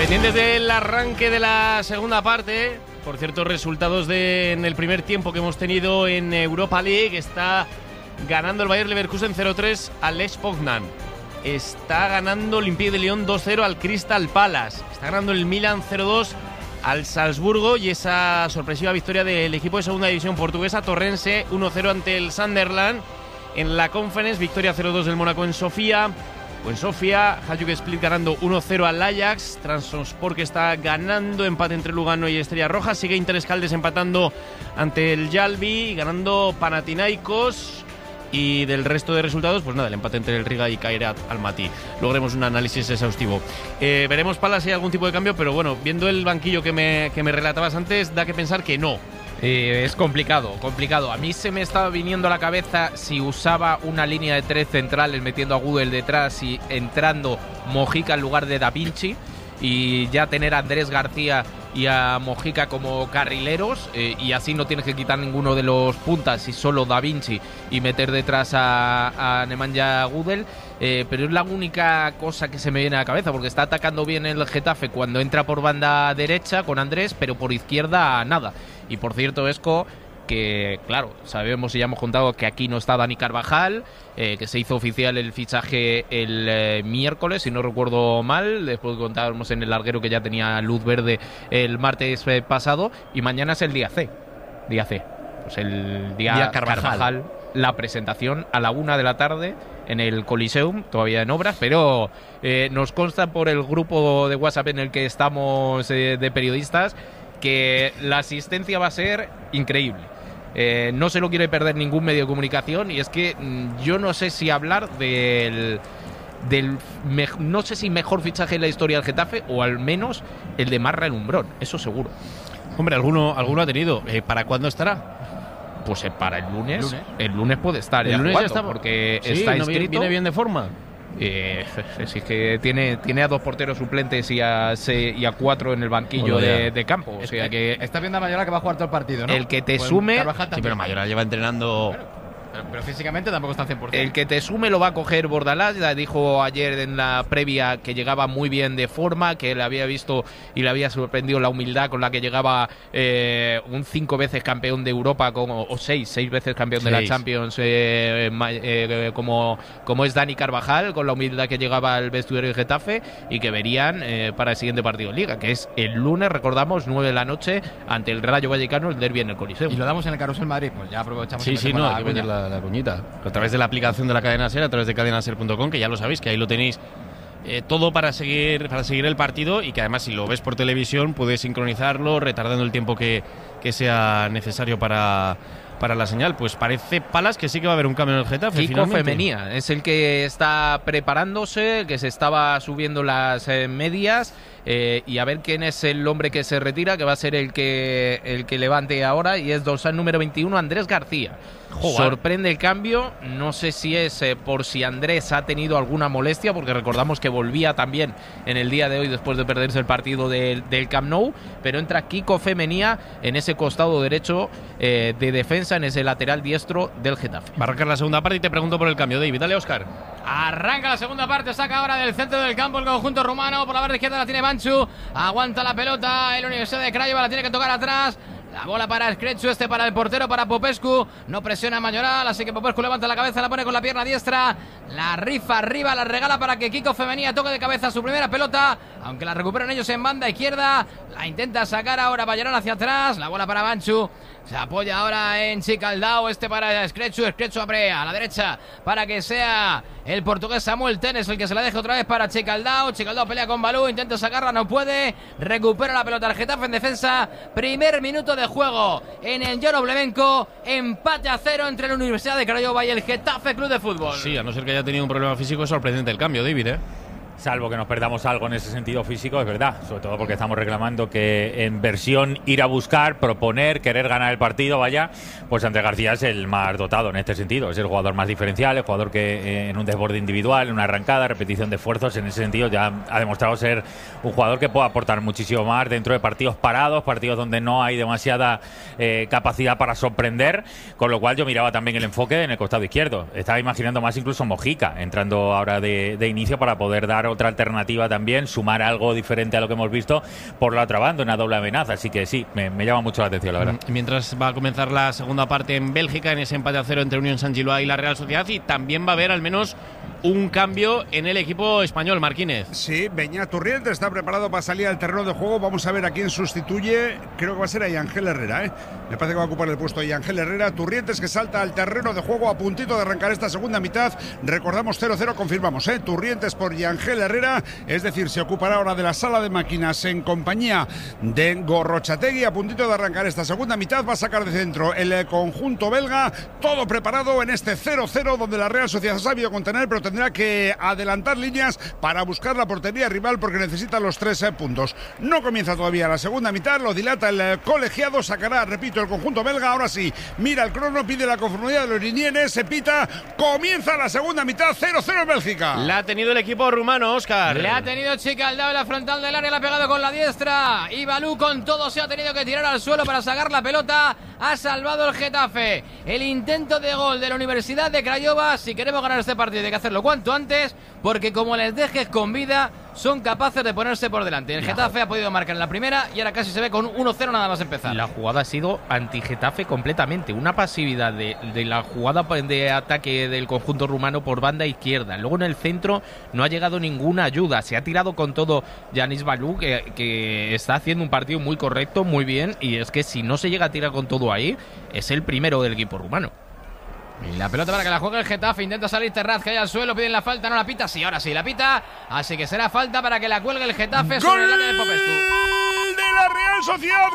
Pendientes del arranque de la segunda parte. Por cierto, resultados en el primer tiempo que hemos tenido en Europa League. Está ganando el Bayer Leverkusen 0-3 al Lech Poznan. Está ganando Olympique de Lyon 2-0 al Crystal Palace. Está ganando el Milan 0-2 al Salzburgo. Y esa sorpresiva victoria del equipo de segunda división portuguesa, Torrense, 1-0 ante el Sunderland. En la Conference, victoria 0-2 del Mónaco en Sofía. O en Sofía, Hajduk Split ganando 1-0 al Ajax. Trabzonspor que está ganando, empate entre Lugano y Estrella Roja. Sigue Interescaldes empatando ante el Jalbi, ganando Panathinaikos. Y del resto de resultados, pues nada, el empate entre el Riga y Kairat Almaty. Logremos un análisis exhaustivo. Veremos, Palas, si hay algún tipo de cambio, pero bueno, viendo el banquillo que me relatabas antes, da que pensar que no. Es complicado. A mí se me estaba viniendo a la cabeza si usaba una línea de 3 centrales metiendo a Gudel detrás y entrando Mojica en lugar de Da Vinci, y ya tener a Andrés García y a Mojica como carrileros, y así no tienes que quitar ninguno de los puntas y solo Da Vinci y meter detrás a Nemanja Gudel. Pero es la única cosa que se me viene a la cabeza, porque está atacando bien el Getafe cuando entra por banda derecha con Andrés, pero por izquierda nada. Y por cierto, Esco, que claro, sabemos y ya hemos contado que aquí no está Dani Carvajal, que se hizo oficial el fichaje el miércoles, si no recuerdo mal, después contábamos en el larguero que ya tenía luz verde el martes pasado, y mañana es el día C. Pues el día Carvajal. La presentación a la 1 de la tarde en el Coliseum, todavía en obras, pero nos consta por el grupo de WhatsApp en el que estamos de periodistas que la asistencia va a ser increíble. No se lo quiere perder ningún medio de comunicación, y es que yo no sé si hablar no sé si mejor fichaje en la historia del Getafe, o al menos el de más relumbrón, eso seguro. Hombre, alguno ha tenido. ¿Para cuándo estará? Pues para el lunes. El lunes puede estar. El lunes jugando, ya está, porque sí, está ¿no inscrito. viene bien de forma? Sí, que tiene a 2 porteros suplentes y a 4 en el banquillo de campo. O sea que está viendo a Mayoral que va a jugar todo el partido, ¿no? El que te sume. Sí, pero Mayoral lleva entrenando. Bueno, pero físicamente tampoco está al 100%. El que te sume lo va a coger Bordalás. Ya dijo ayer en la previa que llegaba muy bien de forma, que le había visto y le había sorprendido la humildad con la que llegaba un 5 veces campeón de Europa, o 6 veces campeón de la Champions, como es Dani Carvajal, con la humildad que llegaba al vestuario de Getafe, y que verían para el siguiente partido de Liga, que es el lunes, recordamos, 9 de la noche, ante el Rayo Vallecano, el derbi en el Coliseo. Y lo damos en el Carrusel Madrid, pues ya aprovechamos. Sí, no, hay que meter la cuñita. A través de la aplicación de la Cadena Ser, a través de cadenaser.com, que ya lo sabéis, que ahí lo tenéis todo para seguir el partido, y que además, si lo ves por televisión, puedes sincronizarlo retardando el tiempo que sea necesario para la señal. Pues parece, Palas, que sí que va a haber un cambio en el Getafe. Kiko Femenía es el que está preparándose, el que se estaba subiendo las medias, y a ver quién es el hombre que se retira, que va a ser el que levante ahora, y es dorsal número 21, Andrés García. Sorprende el cambio, no sé si es por si Andrés ha tenido alguna molestia, porque recordamos que volvía también en el día de hoy después de perderse el partido del Camp Nou, pero entra Kiko Femenía en ese costado derecho de defensa, en ese lateral diestro del Getafe. Va a arrancar la segunda parte y te pregunto por el cambio, David. Dale, Óscar. Arranca la segunda parte, saca ahora del centro del campo el conjunto rumano, por la banda izquierda la tiene Manchu, aguanta la pelota el Universidad de Craiova, la tiene que tocar atrás. La bola para Screchu, para el portero, para Popescu. No presiona Mayoral, así que Popescu levanta la cabeza, la pone con la pierna diestra. La rifa arriba, la regala para que Kiko Femenía toque de cabeza su primera pelota. Aunque la recuperan ellos en banda izquierda. La intenta sacar ahora Mayoral hacia atrás. La bola para Manchu. Se apoya ahora en Chicaldao, para Screchu abre a la derecha para que sea el portugués Samuel Tenes el que se la deja otra vez para Chicaldao. Chicaldao pelea con Balú, intenta sacarla, no puede. Recupera la pelota el Getafe en defensa. Primer minuto de juego en el John Oblemenko. Empate a 0 entre la Universidad de Craiova y el Getafe Club de Fútbol. Sí, a no ser que haya tenido un problema físico, es sorprendente el cambio, David, Salvo que nos perdamos algo en ese sentido físico, es verdad. Sobre todo porque estamos reclamando que en versión ir a buscar, proponer, querer ganar el partido, pues Andrés García es el más dotado en este sentido. Es el jugador más diferencial, el jugador que en un desborde individual, en una arrancada, repetición de esfuerzos, en ese sentido ya ha demostrado ser un jugador que puede aportar muchísimo más dentro de partidos parados, partidos donde no hay demasiada capacidad para sorprender, con lo cual yo miraba también el enfoque en el costado izquierdo. Estaba imaginando más incluso Mojica entrando ahora de inicio para poder dar buscar otra alternativa también, sumar algo diferente a lo que hemos visto por la otra banda, una doble amenaza. Así que sí, me llama mucho la atención, la verdad. Mientras va a comenzar la segunda parte en Bélgica, en ese empate a 0 entre Unión Saint-Gilloise y la Real Sociedad, y también va a haber al menos un cambio en el equipo español, Marquínez. Sí, Beñat Turrientes está preparado para salir al terreno de juego. Vamos a ver a quién sustituye. Creo que va a ser a Yangel Herrera, ¿eh? Me parece que va a ocupar el puesto de Yangel Herrera. Turrientes que salta al terreno de juego a puntito de arrancar esta segunda mitad. Recordamos 0-0, confirmamos, ¿eh? Turrientes por Yangel Herrera, es decir, se ocupará ahora de la sala de máquinas en compañía de Gorrochategui. A puntito de arrancar esta segunda mitad, va a sacar de centro el conjunto belga. Todo preparado en este 0-0 donde la Real Sociedad ha sabido contener, pero tendrá que adelantar líneas para buscar la portería rival porque necesita los 3 puntos. No comienza todavía la segunda mitad, lo dilata el colegiado, sacará, repito, el conjunto belga. Ahora sí, mira el crono, pide la conformidad de los linienes, se pita, comienza la segunda mitad, 0-0 en Bélgica. La ha tenido el equipo rumano, Óscar. Le ha tenido Chica al lado de la frontal del área, la ha pegado con la diestra. Y Balú con todo se ha tenido que tirar al suelo para sacar la pelota. Ha salvado el Getafe. El intento de gol de la Universidad de Craiova. Si queremos ganar este partido hay que hacerlo cuanto antes, porque como les dejes con vida, son capaces de ponerse por delante. El Getafe ha podido marcar en la primera y ahora casi se ve con 1-0 nada más empezar. La jugada ha sido anti-Getafe completamente. Una pasividad de la jugada de ataque del conjunto rumano por banda izquierda. Luego en el centro no ha llegado ninguna ayuda. Se ha tirado con todo Yanis Balú, que está haciendo un partido muy correcto, muy bien. Y es que si no se llega a tirar con todo ahí, es el primero del equipo rumano. Y la pelota para que la juegue el Getafe. Intenta salir Terraz, que hay al suelo. Piden la falta, no la pita. Sí, ahora sí la pita. Así que será falta para que la cuelgue el Getafe sobre el área de Popescu. De la Real Sociedad,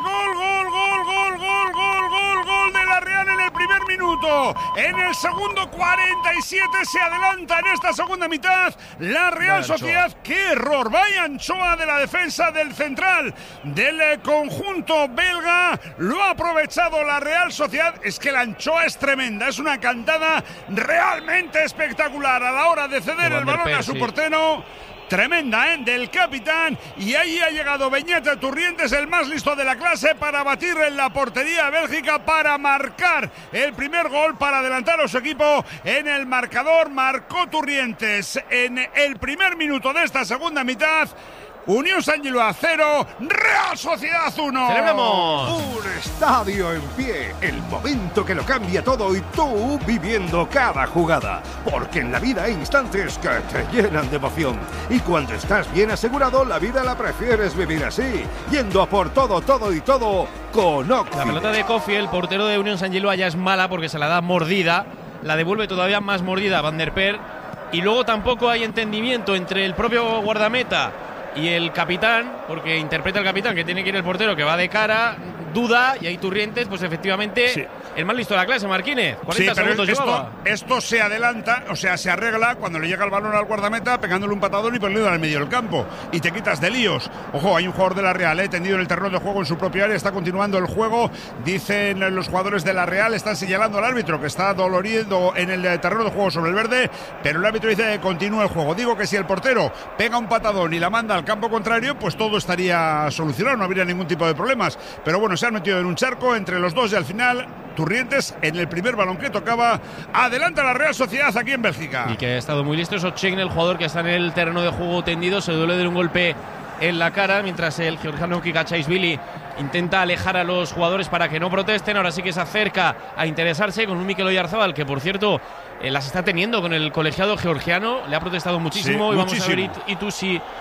gol de la Real en el primer minuto. En el segundo 47 se adelanta en esta segunda mitad la Real Sociedad. ¡Qué error! Vaya Anchoa de la defensa del central del conjunto belga. Lo ha aprovechado la Real Sociedad. Es que la Anchoa es tremenda, es una cantada realmente espectacular a la hora de ceder el balón a su portero. Tremenda, del capitán. Y ahí ha llegado Beñat Turrientes, el más listo de la clase, para batir en la portería de Bélgica, para marcar el primer gol, para adelantar a su equipo en el marcador. Marcó Turrientes en el primer minuto de esta segunda mitad. Unión Saint-Gilloise 0, Real Sociedad 1. ¡Celebramos! Un estadio en pie, el momento que lo cambia todo y tú viviendo cada jugada. Porque en la vida hay instantes que te llenan de emoción. Y cuando estás bien asegurado, la vida la prefieres vivir así. Yendo a por todo, todo y todo con Occi. La pelota de Kofi, el portero de Unión Saint-Gilloise, ya es mala porque se la da mordida. La devuelve todavía más mordida Van der Per. Y luego tampoco hay entendimiento entre el propio guardameta y el capitán, porque interpreta el capitán que tiene que ir el portero, que va de cara, duda, y ahí Turrientes, pues efectivamente, sí, el más listo de la clase, Marquínez. 40 segundos esto se adelanta, o sea, se arregla cuando le llega el balón al guardameta, pegándole un patadón y poniéndolo al medio del campo, y te quitas de líos. Ojo, hay un jugador de la Real, tendido en el terreno de juego en su propia área, está continuando el juego, dicen los jugadores de la Real, están señalando al árbitro que está dolorido en el terreno de juego sobre el verde, pero el árbitro dice que continúa el juego. Digo que si el portero pega un patadón y la manda al campo contrario, pues todo estaría solucionado, no habría ningún tipo de problemas. Pero bueno, se han metido en un charco entre los dos y al final Turrientes, en el primer balón que tocaba, adelanta la Real Sociedad aquí en Bélgica. Y que ha estado muy listo Ochegn, el jugador que está en el terreno de juego tendido, se duele de un golpe en la cara, mientras el georgiano Kikachaishvili intenta alejar a los jugadores para que no protesten. Ahora sí que se acerca a interesarse con un Mikel Oyarzábal, que por cierto las está teniendo con el colegiado georgiano, le ha protestado muchísimo, sí, y vamos a ver y tú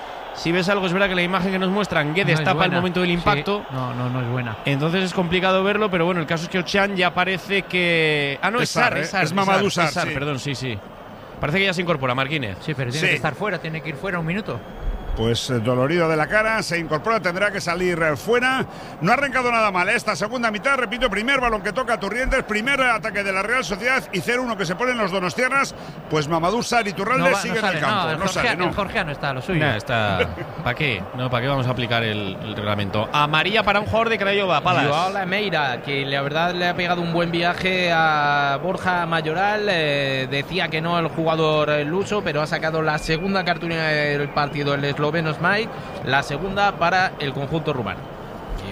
si ves algo. Es verdad que la imagen que nos muestran Guedes tapa el momento del impacto. Sí. No es buena. Entonces es complicado verlo, pero bueno, el caso es que Ochan ya parece que... Ah, no, es Sar, es Mamadou Sarr, sí. Perdón, sí. Parece que ya se incorpora Marquínez. Sí, pero tiene que estar fuera, tiene que ir fuera un minuto. Pues dolorido de la cara, se incorpora, tendrá que salir fuera. No ha arrancado nada mal esta segunda mitad, repito, primer balón que toca Turrientes, primer ataque de la Real Sociedad y 0-1 que se ponen los donostiarras. Pues Mamadou Sarr y Turralde siguen en el campo. El georgiano está, lo suyo. ¿Para qué? ¿Para qué vamos a aplicar el reglamento? Amarilla para un jugador de Craiova, Palas. Joao Lameira, que la verdad le ha pegado un buen viaje a Borja Mayoral. Decía que no el jugador luso, pero ha sacado la segunda cartulina del partido el esloveno Smite, la segunda para el conjunto rumano.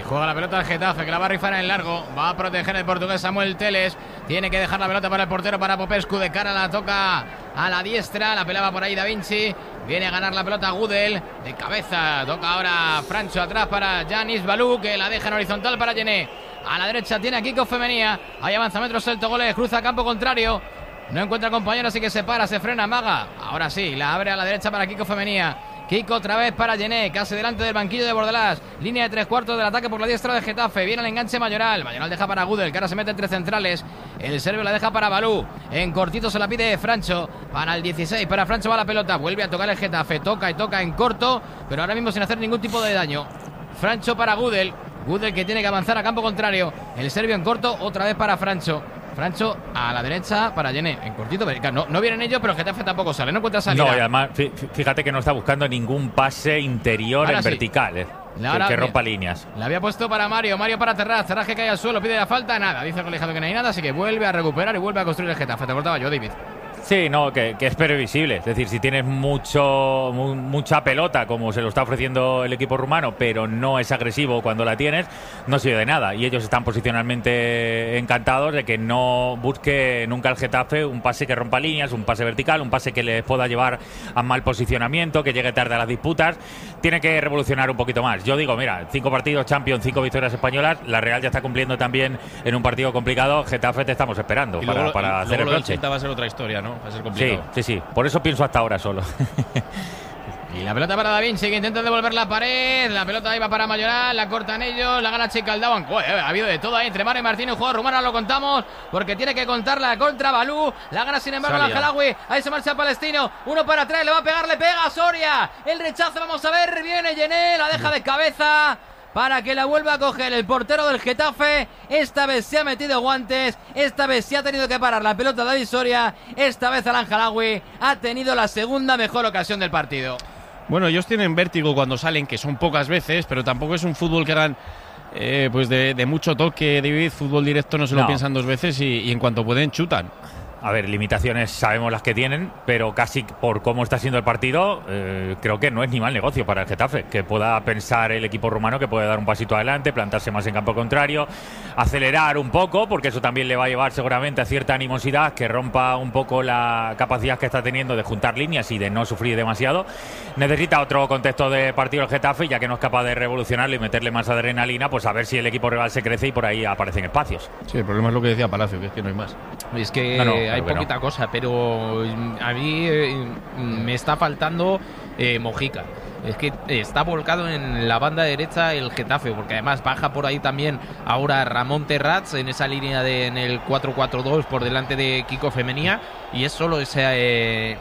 Juega la pelota al Getafe, que la va a rifar en el largo. Va a proteger el portugués Samuel Teles. Tiene que dejar la pelota para el portero, para Popescu. De cara la toca a la diestra. La pelaba por ahí Da Vinci. Viene a ganar la pelota Gudel. De cabeza toca ahora Francho atrás para Yanis Balú, que la deja en horizontal para Gené. A la derecha tiene a Kiko Femenía. Ahí avanza metros el Togolés. Cruza campo contrario. No encuentra compañero, así que se para, se frena, amaga. Ahora sí, la abre a la derecha para Kiko Femenía. Kiko otra vez para Gené, casi delante del banquillo de Bordalás. Línea de 3/4 del ataque por la diestra de Getafe. Viene el enganche Mayoral. Mayoral deja para Gudel, que ahora se mete entre centrales. El serbio la deja para Balú. En cortito se la pide Francho. Para el 16, para Francho va la pelota. Vuelve a tocar el Getafe. Toca y toca en corto, pero ahora mismo sin hacer ningún tipo de daño. Francho para Gudel. Gudel que tiene que avanzar a campo contrario. El serbio en corto, otra vez para Francho. Francho a la derecha para Gené, en cortito. No vienen ellos, pero el Getafe tampoco sale, no encuentra salida. No, y además, fíjate que no está buscando ningún pase interior ahora en sí. Vertical, que rompa líneas. La había puesto para Mario para Terraz que cae al suelo, pide la falta, nada. Dice el colegiado que no hay nada, así que vuelve a recuperar y vuelve a construir el Getafe. Te cortaba yo, David. Sí, no, que es previsible. Es decir, si tienes mucha pelota, como se lo está ofreciendo el equipo rumano, pero no es agresivo cuando la tienes, no sirve de nada. Y ellos están posicionalmente encantados de que no busque nunca el Getafe un pase que rompa líneas, un pase vertical, un pase que les pueda llevar a mal posicionamiento, que llegue tarde a las disputas. Tiene que revolucionar un poquito más. Yo digo, mira, 5 partidos Champions, 5 victorias españolas. La Real ya está cumpliendo también en un partido complicado. Getafe te estamos esperando para hacer el broche. Va a ser otra historia, ¿no? Va a ser complicado. Sí. Por eso pienso hasta ahora solo. Y la pelota para Da Vinci, que intenta devolver la pared. La pelota ahí va para Mayoral, la cortan ellos, la gana Chicaldaban. Ha habido de todo ahí entre Mario Martín y el jugador rumano, lo contamos, porque tiene que contarla contra Balú. La gana sin embargo el Jalawi. Ahí se marcha el palestino. Uno para atrás, le va a pegar, le pega a Soria. El rechazo, vamos a ver, viene Gené, la deja de cabeza para que la vuelva a coger el portero del Getafe. Esta vez se ha metido guantes, esta vez se ha tenido que parar la pelota David Soria. Esta vez Alan Jalawi ha tenido la segunda mejor ocasión del partido. Bueno, ellos tienen vértigo cuando salen, que son pocas veces, pero tampoco es un fútbol que hagan pues de mucho toque, David. Fútbol directo no se lo piensan dos veces y en cuanto pueden chutan. A ver, limitaciones sabemos las que tienen, pero casi por cómo está siendo el partido, creo que no es ni mal negocio para el Getafe, que pueda pensar el equipo rumano que puede dar un pasito adelante, plantarse más en campo contrario, acelerar un poco, porque eso también le va a llevar seguramente a cierta animosidad, que rompa un poco la capacidad que está teniendo de juntar líneas y de no sufrir demasiado. Necesita otro contexto de partido el Getafe, ya que no es capaz de revolucionarlo y meterle más adrenalina, pues a ver si el equipo rival se crece y por ahí aparecen espacios. Sí, el problema es lo que decía Palacio, que es que no hay más. Es que hay poquita cosa, pero a mí me está faltando Mojica. Es que está volcado en la banda derecha el Getafe, porque además baja por ahí también ahora Ramón Terraz en esa línea en el 4-4-2 por delante de Kiko Femenía, y es solo ese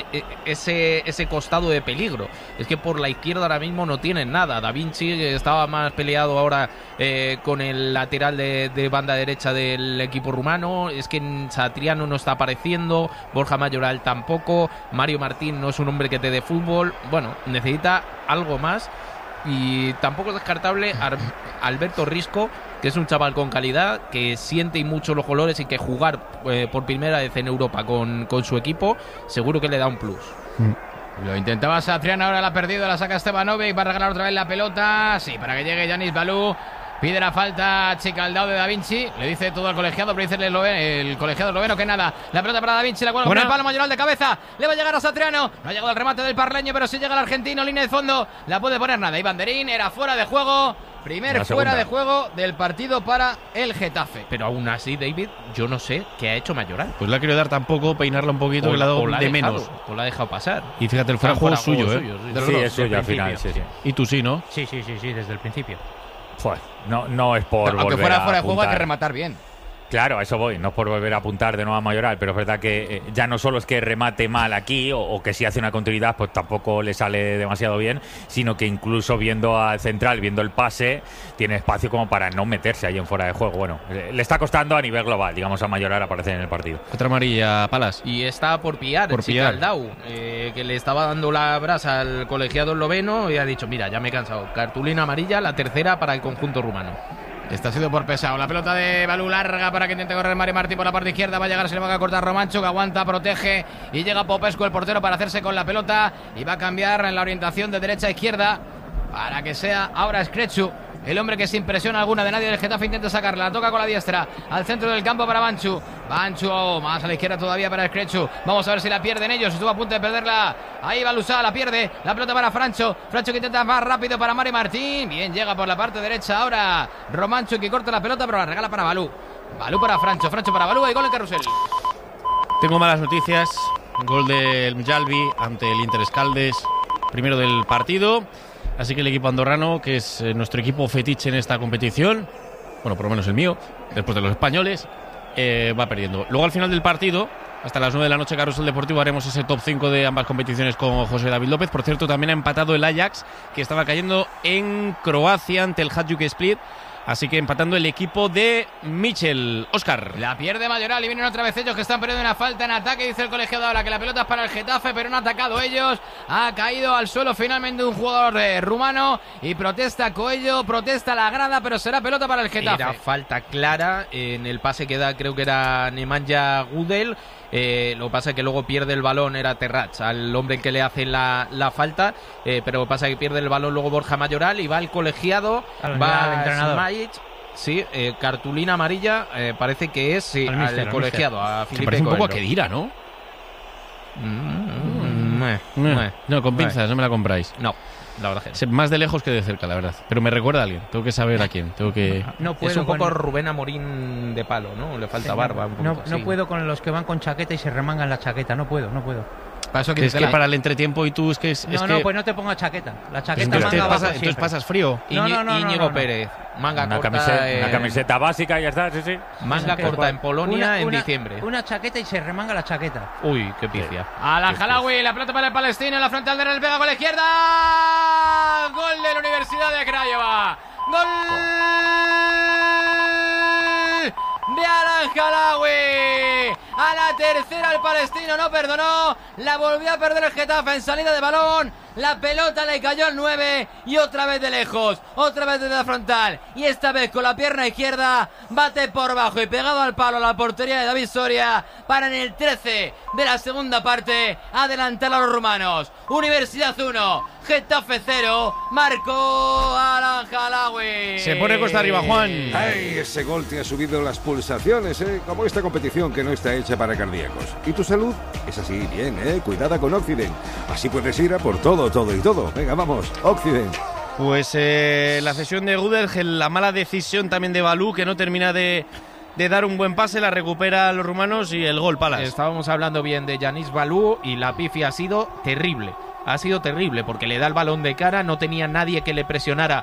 costado de peligro. Es que por la izquierda ahora mismo no tienen nada. Da Vinci estaba más peleado ahora con el lateral de banda derecha del equipo rumano. Es que Satriano no está apareciendo, Borja Mayoral tampoco, Mario Martín no es un hombre que te dé fútbol. Bueno, necesita algo más. Y tampoco es descartable Alberto Risco, que es un chaval con calidad, que siente mucho los colores y que jugar por primera vez en Europa con su equipo seguro que le da un plus. Lo intentaba Satriano, ahora la ha perdido, la saca Stevanovic, va a regalar otra vez la pelota, sí, para que llegue Yanis Balú. Pide la falta Chicaldao de Da Vinci. Le dice todo al colegiado, pero dice el colegiado esloveno que nada. La pelota para Da Vinci, la cuelga con el palo Mayoral de cabeza. Le va a llegar a Satriano. No ha llegado el remate del parleño, pero sí llega el argentino, línea de fondo. La puede poner nada. Iván Derín era fuera de juego. Primer fuera de juego del partido para el Getafe. Pero aún así, David, yo no sé qué ha hecho Mayoral. Pues le ha querido dar tampoco, peinarla un poquito, que le ha dado de menos. O la ha dejado pasar. Y fíjate, el fuera de juego es suyo, Sí, es suyo al final. Sí. Y tú sí, ¿no? Sí, desde el principio. No es por aunque volver fuera a fuera de juego, hay apuntar. que rematar bien. Claro, a eso voy, no es por volver a apuntar de nuevo a Mayoral, pero es verdad que ya no solo es que remate mal aquí o que si hace una continuidad pues tampoco le sale demasiado bien, sino que incluso viendo al central, viendo el pase, tiene espacio como para no meterse ahí en fuera de juego. Bueno, le está costando a nivel global, digamos, a Mayoral aparecer en el partido. Otra amarilla, Palas. Y está por pillar Chicaldao, que le estaba dando la brasa al colegiado esloveno y ha dicho, mira, ya me he cansado. Cartulina amarilla, la tercera para el conjunto rumano. Esta ha sido por pesado. La pelota de Balú larga para que intente correr Mario Martín por la parte izquierda. Va a llegar, se le va a cortar Romancho, que aguanta, protege. Y llega Popescu, el portero, para hacerse con la pelota. Y va a cambiar en la orientación de derecha a izquierda para que sea ahora Skretsu el hombre que sin presión alguna de nadie del Getafe intenta sacarla, la toca con la diestra al centro del campo para Banchu, más a la izquierda todavía para Screchu, vamos a ver si la pierden ellos, estuvo a punto de perderla, ahí va Lusá, la pierde, la pelota para Francho que intenta más rápido para Mari Martín, bien, llega por la parte derecha ahora Romanchu, que corta la pelota pero la regala para Balú para Francho para Balú, hay gol en Carrusel. Tengo malas noticias. Gol del Mjalbi ante el Inter Escaldes, primero del partido. Así que el equipo andorrano, que es nuestro equipo fetiche en esta competición, bueno, por lo menos el mío, después de los españoles, va perdiendo. Luego al final del partido, hasta las 9 de la noche, Carrusel Deportivo, haremos ese top 5 de ambas competiciones con José David López. Por cierto, también ha empatado el Ajax, que estaba cayendo en Croacia ante el Hajduk Split. Así que empatando el equipo de Michel. Óscar. La pierde Mayoral y vienen otra vez ellos, que están perdiendo una falta en ataque. Dice el colegiado ahora que la pelota es para el Getafe, pero no han atacado ellos. Ha caído al suelo finalmente un jugador rumano y protesta Coello, protesta la grada, pero será pelota para el Getafe. Era falta clara en el pase que da, creo que era Nemanja Gudel. Lo que pasa es que luego pierde el balón, era Terrats, al hombre que le hace la falta, pero lo que pasa es que pierde el balón luego Borja Mayoral y va el colegiado, va al entrenador. Smajic, sí, cartulina amarilla, parece que es al colegiado, a Filipe parece un poco Coelho. a Kedira, ¿no? No, con pinzas, no me la compráis. No, la verdad que no. Más de lejos que de cerca, la verdad. Pero me recuerda a alguien. Tengo que saber a quién. No puedo es un poco con... Rubén Amorín de palo, ¿no? Le falta barba. Un No, poquito, no sí. puedo con los que van con chaqueta y se remangan la chaqueta. No puedo. Para eso Es que para el entretiempo y tú es que... Pues no te pongas chaqueta. La chaqueta entonces, manga abajo entonces siempre. pasas frío. Íñigo Pérez, manga Una corta, camiseta básica y ya está, sí. manga corta en Polonia en diciembre. Una chaqueta y se remanga la chaqueta. Uy, qué pifia. Al Jalawi, la pelota para el palestino, en la frontal de el pega con la izquierda. Gol de la Universidad de Craiova. Gol de Al Jalawi. A la tercera el palestino no perdonó. La volvió a perder el Getafe en salida de balón. La pelota le cayó al 9 y otra vez de lejos, otra vez desde la frontal. Y esta vez con la pierna izquierda bate por bajo y pegado al palo a la portería de David Soria para en el 13 de la segunda parte adelantar a los rumanos. Universidad 1, Getafe 0, marcó Al Jalawi. Se pone costa arriba, Juan. Ay, ese gol te ha subido las pulsaciones, como esta competición que no está hecha para cardíacos. ¿Y tu salud? Es así, bien, cuidada con Occident. Así puedes ir a por todo. Venga, vamos, Occident. Pues la cesión de Gudel, la mala decisión también de Balú, que no termina de dar un buen pase, la recupera a los rumanos y el gol, Palas. Estábamos hablando bien de Yanis Balú y la pifia ha sido terrible. Ha sido terrible porque le da el balón de cara, no tenía nadie que le presionara.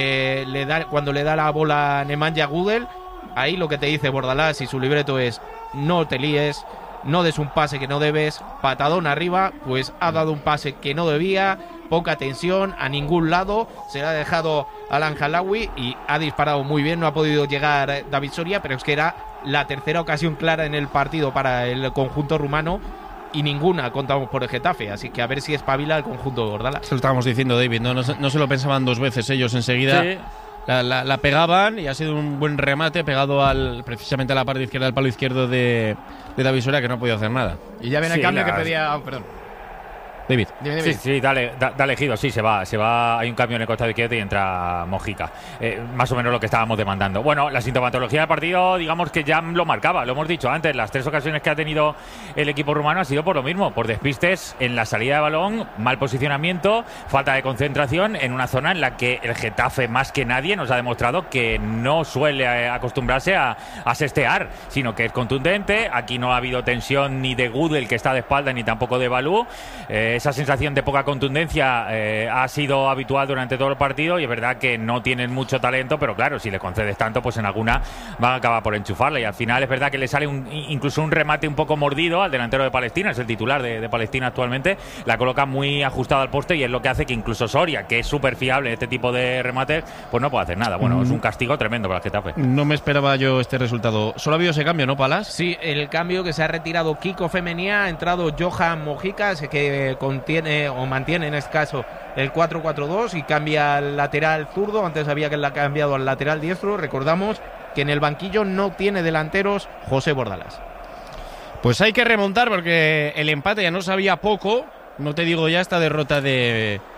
Cuando le da la bola a Nemanja Gudel, ahí lo que te dice Bordalás y su libreto es: no te líes, no des un pase que no debes, patadón arriba. Pues ha dado un pase que no debía, poca tensión a ningún lado, se le ha dejado al Al Jalawi y ha disparado muy bien. No ha podido llegar David Soria, pero es que era la tercera ocasión clara en el partido para el conjunto rumano y ninguna contamos por el Getafe, así que a ver si espabila el conjunto de Bordalás. Eso lo estábamos diciendo, David, no se lo pensaban dos veces ellos enseguida. Sí. La pegaban y ha sido un buen remate pegado precisamente a la parte izquierda del palo izquierdo de David Soria, que no ha podido hacer nada. Y ya viene el cambio que pedía... perdón. David. Sí, dale Ejido, sí, se va, hay un cambio en el costado izquierdo y entra Mojica. Más o menos lo que estábamos demandando. Bueno, la sintomatología del partido, digamos que ya lo marcaba, lo hemos dicho antes, las 3 ocasiones que ha tenido el equipo rumano ha sido por lo mismo, por despistes en la salida de balón, mal posicionamiento, falta de concentración en una zona en la que el Getafe más que nadie nos ha demostrado que no suele acostumbrarse a sestear, sino que es contundente. Aquí no ha habido tensión ni de Gudel, que está de espalda, ni tampoco de Balú. Esa sensación de poca contundencia ha sido habitual durante todo el partido y es verdad que no tienen mucho talento, pero claro, si le concedes tanto, pues en alguna van a acabar por enchufarla y al final es verdad que le sale incluso un remate un poco mordido al delantero de Palestina, es el titular de Palestina actualmente, la coloca muy ajustada al poste y es lo que hace que incluso Soria, que es súper fiable en este tipo de remates, pues no puede hacer nada. Bueno, es un castigo tremendo para el Getafe. No me esperaba yo este resultado. Solo ha habido ese cambio, ¿no, Palas? Sí, el cambio que se ha retirado Kiko Femenía, ha entrado Johan Mojica, que contiene o mantiene en este caso el 4-4-2 y cambia al lateral zurdo. Antes había que la cambiado al lateral diestro. Recordamos que en el banquillo no tiene delanteros José Bordalás. Pues hay que remontar porque el empate ya no sabía poco. No te digo ya esta derrota de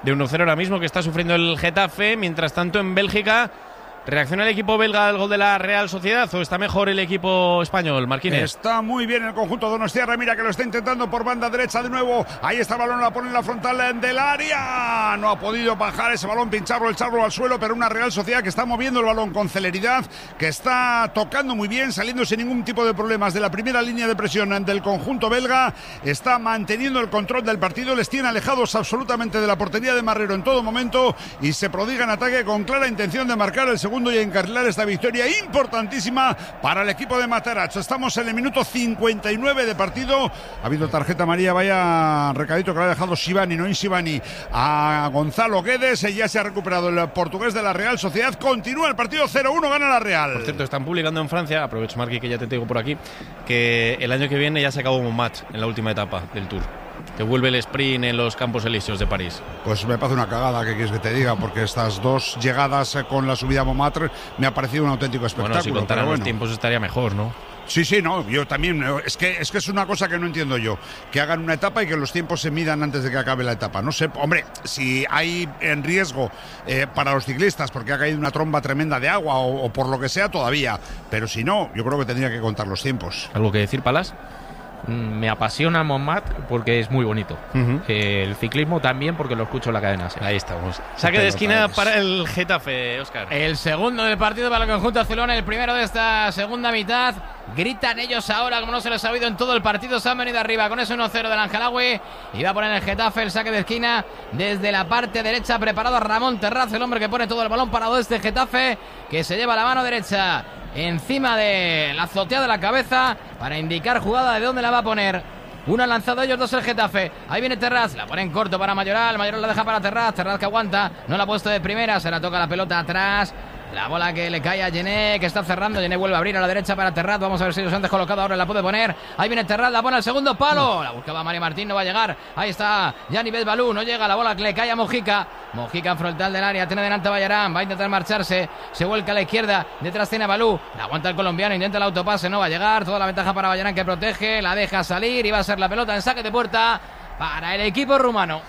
de 1-0 ahora mismo que está sufriendo el Getafe. Mientras tanto, en Bélgica, ¿reacciona el equipo belga al gol de la Real Sociedad o está mejor el equipo español, Marquínez? Está muy bien el conjunto donostiarra, mira que lo está intentando por banda derecha de nuevo. Ahí está el balón, la pone en la frontal del área. No ha podido bajar ese balón, echarlo al suelo, pero una Real Sociedad que está moviendo el balón con celeridad, que está tocando muy bien, saliendo sin ningún tipo de problemas de la primera línea de presión del conjunto belga. Está manteniendo el control del partido, les tiene alejados absolutamente de la portería de Marrero en todo momento y se prodiga en ataque con clara intención de marcar el segundo y encarrilar esta victoria importantísima para el equipo de Matarazzo. Estamos en el minuto 59 de partido. Ha habido tarjeta amarilla, vaya recadito que le ha dejado Shibani a Gonzalo Guedes. Ya se ha recuperado el portugués de la Real Sociedad. Continúa el partido 0-1, gana la Real. Por cierto, están publicando en Francia, aprovecho, Marqui, que ya te tengo por aquí, que el año que viene ya se acabó un match en la última etapa del Tour, que vuelve el sprint en los Campos Elíseos de París. Pues me parece una cagada, ¿qué quieres que te diga? Porque estas dos llegadas con la subida a Montmartre me ha parecido un auténtico espectáculo. Bueno, si contaran los tiempos estaría mejor, ¿no? Sí, no, yo también. Es que es una cosa que no entiendo yo. Que hagan una etapa y que los tiempos se midan antes de que acabe la etapa. No sé, hombre, si hay en riesgo para los ciclistas porque ha caído una tromba tremenda de agua o por lo que sea, todavía. Pero si no, yo creo que tendría que contar los tiempos. ¿Algo que decir, Palas? Me apasiona Montmartre porque es muy bonito. El ciclismo también porque lo escucho en la cadena. Ahí estamos. Saque de esquina para el Getafe, Óscar. El segundo del partido para el conjunto azulón, el primero de esta segunda mitad. Gritan ellos ahora como no se les ha oído en todo el partido. Se han venido arriba con ese 1-0 del Angelawi. Y va a poner el Getafe el saque de esquina desde la parte derecha. Preparado Ramón Terraz, el hombre que pone todo el balón parado este Getafe, que se lleva la mano derecha encima de la azotea de la cabeza para indicar jugada de dónde la va a poner. Uno ha lanzado ellos, dos el Getafe. Ahí viene Terraz, la pone en corto para Mayoral. Mayoral la deja para Terraz que aguanta. No la ha puesto de primera, se la toca la pelota atrás. La bola que le cae a Gené, que está cerrando. Gené vuelve a abrir a la derecha para Terraz. Vamos a ver si los han descolocado. Ahora la puede poner. Ahí viene Terraz, la pone al segundo palo. La buscaba Mario Martín, no va a llegar. Ahí está Gianni Bezbalú, no llega. La bola que le cae a Mojica. Mojica en frontal del área. Tiene delante a Bayarán. Va a intentar marcharse. Se vuelca a la izquierda. Detrás tiene a Balú. La aguanta el colombiano. Intenta el autopase. No va a llegar. Toda la ventaja para Bayarán, que protege. La deja salir. Y va a ser la pelota en saque de puerta para el equipo rumano.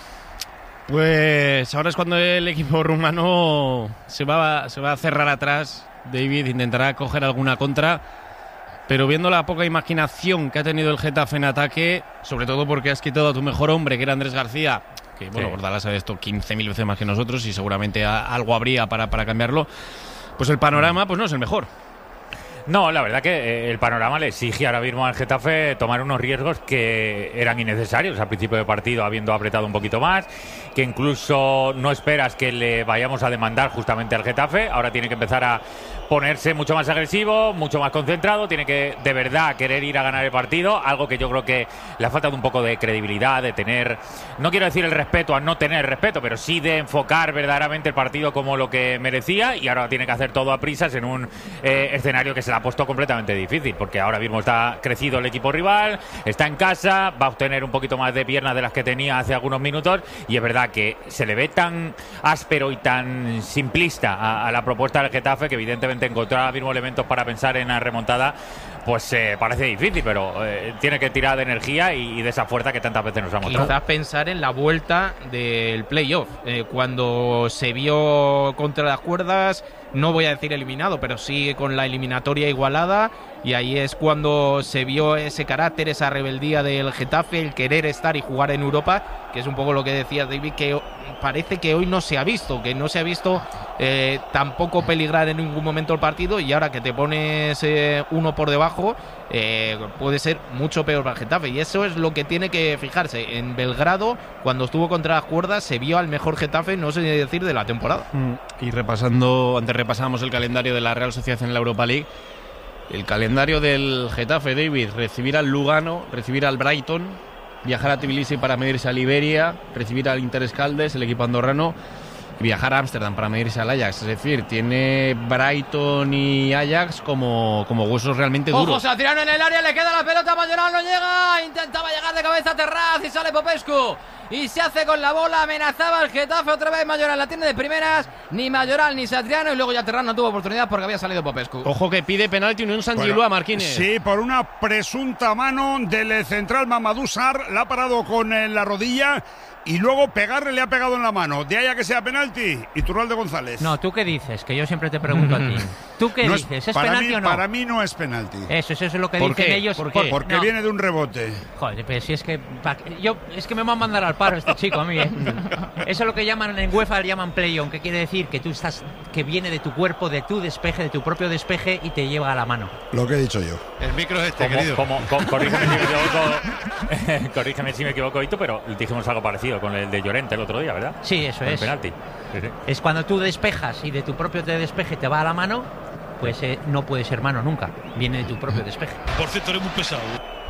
Pues ahora es cuando el equipo rumano se va a cerrar atrás. David intentará coger alguna contra, pero viendo la poca imaginación que ha tenido el Getafe en ataque, sobre todo porque has quitado a tu mejor hombre, que era Andrés García, que bueno, Bordalás sabe esto 15.000 veces más que nosotros y seguramente algo habría para cambiarlo, pues el panorama pues no es el mejor. No, la verdad que el panorama le exige ahora mismo al Getafe tomar unos riesgos que eran innecesarios al principio de partido, habiendo apretado un poquito más, que incluso no esperas que le vayamos a demandar justamente al Getafe. Ahora tiene que empezar a ponerse mucho más agresivo, mucho más concentrado, tiene que de verdad querer ir a ganar el partido, algo que yo creo que le ha faltado un poco de credibilidad, de tener, no quiero decir el respeto a no tener respeto, pero sí de enfocar verdaderamente el partido como lo que merecía, y ahora tiene que hacer todo a prisas en un escenario que se le ha puesto completamente difícil, porque ahora mismo está crecido el equipo rival, está en casa, va a obtener un poquito más de piernas de las que tenía hace algunos minutos, y es verdad que se le ve tan áspero y tan simplista a la propuesta del Getafe que evidentemente encontrar ahora mismo elementos para pensar en la remontada pues parece difícil, pero tiene que tirar de energía y de esa fuerza que tantas veces nos ha mostrado. Quizás pensar en la vuelta del playoff, cuando se vio contra las cuerdas, no voy a decir eliminado, pero sí con la eliminatoria igualada, y ahí es cuando se vio ese carácter, esa rebeldía del Getafe, el querer estar y jugar en Europa, que es un poco lo que decía David, que parece que hoy no se ha visto, tampoco peligrar en ningún momento el partido, y ahora que te pones uno por debajo, puede ser mucho peor para el Getafe, y eso es lo que tiene que fijarse. En Belgrado, cuando estuvo contra las cuerdas, se vio al mejor Getafe, no sé decir, de la temporada. Y antes repasamos el calendario de la Real Sociedad en la Europa League. El calendario del Getafe, David: recibir al Lugano, recibir al Brighton, viajar a Tbilisi para medirse al Iberia, recibir al Interescaldes, el equipo andorrano, y viajar a Ámsterdam para medirse al Ajax. Es decir, tiene Brighton y Ajax como huesos realmente duros. Ojo, Satriano en el área, le queda la pelota, Mayoral no llega, intentaba llegar de cabeza a Terraz y sale Popescu y se hace con la bola, amenazaba el Getafe otra vez. Mayoral la tiene de primeras, ni Mayoral ni Satriano, y luego ya Terraz no tuvo oportunidad porque había salido Popescu. Ojo que pide penalti Unión San-Gilloa, Marquínez. Sí, por una presunta mano del central Mamadou Sarr, la ha parado con la rodilla y luego pegarle le ha pegado en la mano. De ahí a que sea penalti, Iturralde González. No, ¿tú qué dices? Que yo siempre te pregunto a ti. ¿Tú qué dices? ¿Es penalti o no? Para mí no es penalti. Eso es lo que dicen ellos. ¿Por qué? Porque viene de un rebote. Joder, pero si es que... es que me va a mandar al paro este chico a mí, ¿eh? Eso es lo que llaman en UEFA, llaman play-on, que quiere decir que tú estás... que viene de tu cuerpo, de tu despeje, de tu propio despeje y te lleva a la mano. Lo que he dicho yo. El micro es querido. Corrígeme si me equivoco, Ito, pero dijimos algo parecido con el de Llorente el otro día, ¿verdad? Sí, eso con es. El penalti. Sí. Es cuando tú despejas y de tu propio despeje te va a la mano, pues no puede ser mano nunca. Viene de tu propio despeje. Por cierto, eres muy pesado.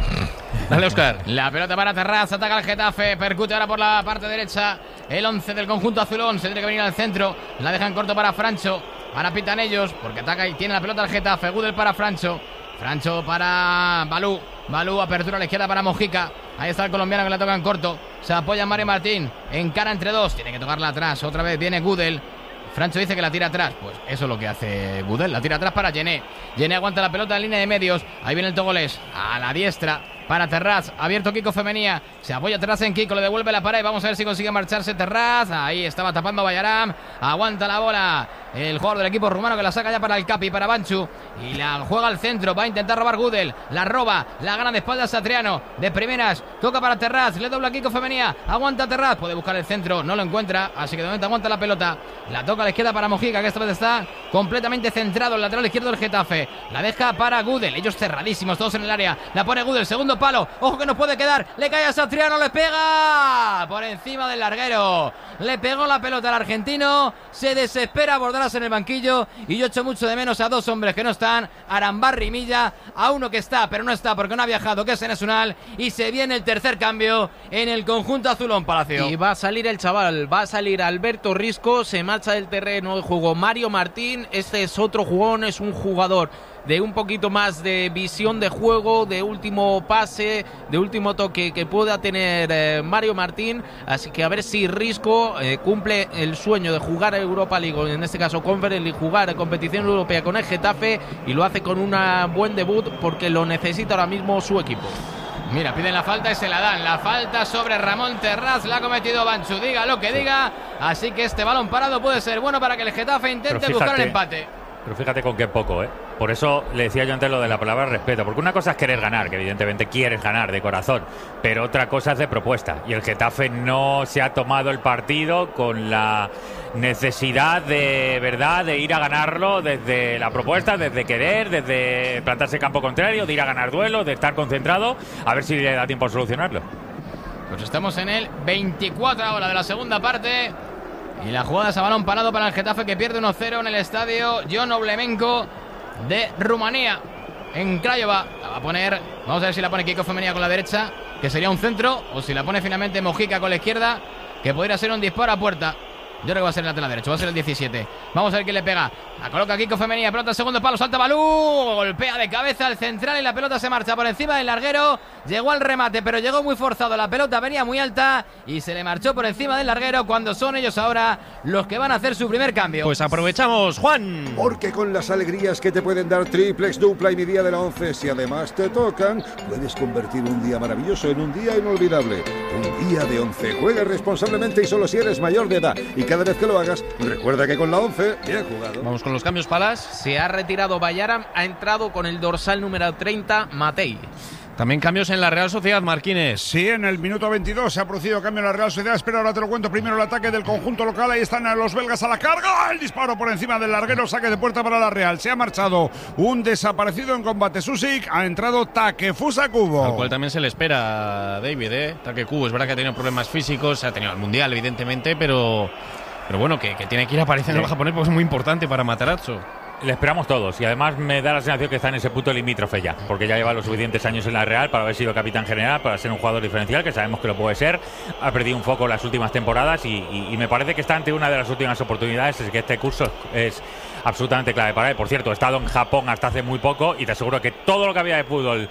Dale, Óscar. La pelota para Terraz, ataca el Getafe, percute ahora por la parte derecha. El 11 del conjunto azulón, se tiene que venir al centro. La dejan corto para Francho. Ahora pitan ellos, porque ataca y tiene la pelota el Getafe. Gudel para Francho. Francho para Balú. Balú, apertura a la izquierda para Mojica. Ahí está el colombiano que la toca en corto. Se apoya Mario Martín. Encara entre dos. Tiene que tocarla atrás. Otra vez viene Gudel. Francho dice que la tira atrás. Pues eso es lo que hace Gudel. La tira atrás para Gené. Gené aguanta la pelota en línea de medios. Ahí viene el togolés. A la diestra para Terraz. Abierto Kiko Femenía. Se apoya Terraz en Kiko. Le devuelve la pared. Vamos a ver si consigue marcharse Terraz. Ahí estaba tapando Bayaram. Aguanta la bola el jugador del equipo rumano, que la saca ya para el Capi, para Banchu. Y la juega al centro. Va a intentar robar Gudel. La roba. La gana de espaldas Satriano. De primeras. Toca para Terraz. Le dobla Kiko Femenía. Aguanta Terraz. Puede buscar el centro. No lo encuentra. Así que de momento aguanta la pelota. La toca a la izquierda para Mojica, que esta vez está completamente centrado. El lateral izquierdo del Getafe. La deja para Gudel. Ellos cerradísimos. Todos en el área. La pone Gudel. Segundo palo. Ojo que no puede quedar. Le cae a Satriano. Le pega por encima del larguero. Le pegó la pelota al argentino. Se desespera Bordalas en el banquillo. Y yo echo mucho de menos a dos hombres que no están. Arambarri y Milla. A uno que está, pero no está porque no ha viajado, que es Enes Unal. Y se viene el tercer cambio en el conjunto azulón, Palacio. Y va a salir el chaval. Va a salir Alberto Risco. Se marcha del terreno de juego Mario Martín. Este es otro jugón. Es un jugador de un poquito más de visión de juego, de último pase, de último toque que pueda tener Mario Martín. Así que a ver si Risco cumple el sueño de jugar a Europa League, en este caso Conference League, jugar a competición europea con el Getafe, y lo hace con un buen debut porque lo necesita ahora mismo su equipo. Mira, piden la falta y se la dan. La falta sobre Ramón Terraz, la ha cometido Banchu, diga lo que diga. Así que este balón parado puede ser bueno para que el Getafe intente buscar el empate. Pero fíjate con qué poco, ¿eh? Por eso le decía yo antes lo de la palabra respeto, porque una cosa es querer ganar, que evidentemente quieres ganar de corazón, pero otra cosa es de propuesta, y el Getafe no se ha tomado el partido con la necesidad de verdad de ir a ganarlo desde la propuesta, desde querer, desde plantarse campo contrario, de ir a ganar duelos, de estar concentrado, a ver si le da tiempo a solucionarlo. Pues estamos en el 24 ahora de la segunda parte. Y la jugada es a balón parado para el Getafe, que pierde 1-0 en el estadio John Oblemenko de Rumanía, en Craiova. La va a poner, vamos a ver si la pone Kiko Femenía con la derecha, que sería un centro, o si la pone finalmente Mojica con la izquierda, que podría ser un disparo a puerta. Yo creo que va a ser el lateral derecho, va a ser el 17. Vamos a ver quién le pega. La coloca Kiko Femenía, pelota al segundo palo, salta Balú, golpea de cabeza al central y la pelota se marcha por encima del larguero. Llegó al remate, pero llegó muy forzado, la pelota venía muy alta y se le marchó por encima del larguero, cuando son ellos ahora los que van a hacer su primer cambio. Pues aprovechamos, Juan. Porque con las alegrías que te pueden dar Triplex, Dupla y mi día de la 11, si además te tocan, puedes convertir un día maravilloso en un día inolvidable. Un día de 11. Juega responsablemente y solo si eres mayor de edad. Y cada vez que lo hagas, recuerda que con la 11, bien jugado. Vamos con los cambios, Palas. Se ha retirado Bayaram, ha entrado con el dorsal número 30, Matei. También cambios en la Real Sociedad, Marquines. Sí, en el minuto 22 se ha producido cambio en la Real Sociedad. Espera, ahora te lo cuento. Primero el ataque del conjunto local. Ahí están los belgas a la carga. El disparo por encima del larguero. Saque de puerta para la Real. Se ha marchado un desaparecido en combate. Susik. Ha entrado Takefusa Kubo. Al cual también se le espera, David, Take Kubo. Es verdad que ha tenido problemas físicos. Se ha tenido el Mundial, evidentemente, pero bueno, que tiene que ir apareciendo el japonés porque es muy importante para Matarazzo. Le esperamos todos, y además me da la sensación que está en ese punto limítrofe ya, porque ya lleva los suficientes años en la Real para haber sido capitán general, para ser un jugador diferencial, que sabemos que lo puede ser. Ha perdido un foco las últimas temporadas y me parece que está ante una de las últimas oportunidades, es que este curso es absolutamente clave para él. Por cierto, he estado en Japón hasta hace muy poco y te aseguro que todo lo que había de fútbol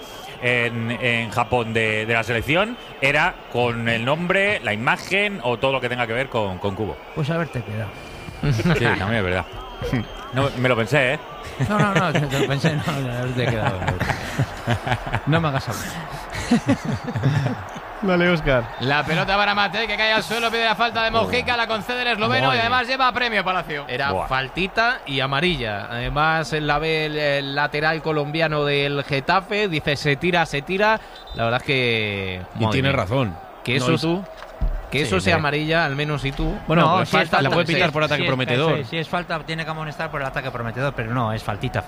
en Japón de la selección era con el nombre, la imagen o todo lo que tenga que ver con Kubo. Pues haberte quedado. Sí, también es verdad. No, me lo pensé, ¿eh? No, te lo pensé, no te he quedado. No me hagas hablar. Dale, Óscar. La pelota para Matei, que cae al suelo, pide la falta de Mojica, la concede el esloveno y además lleva premio Palacio. Era faltita y amarilla. Además, la ve el lateral colombiano del Getafe. Dice, se tira. La verdad es que... Y tiene razón. Que eso tú... Que eso sea amarilla, al menos si tú... Bueno, no, pues si falta, la puede pitar por ataque prometedor. Si es falta, tiene que amonestar por el ataque prometedor, pero no, es faltita.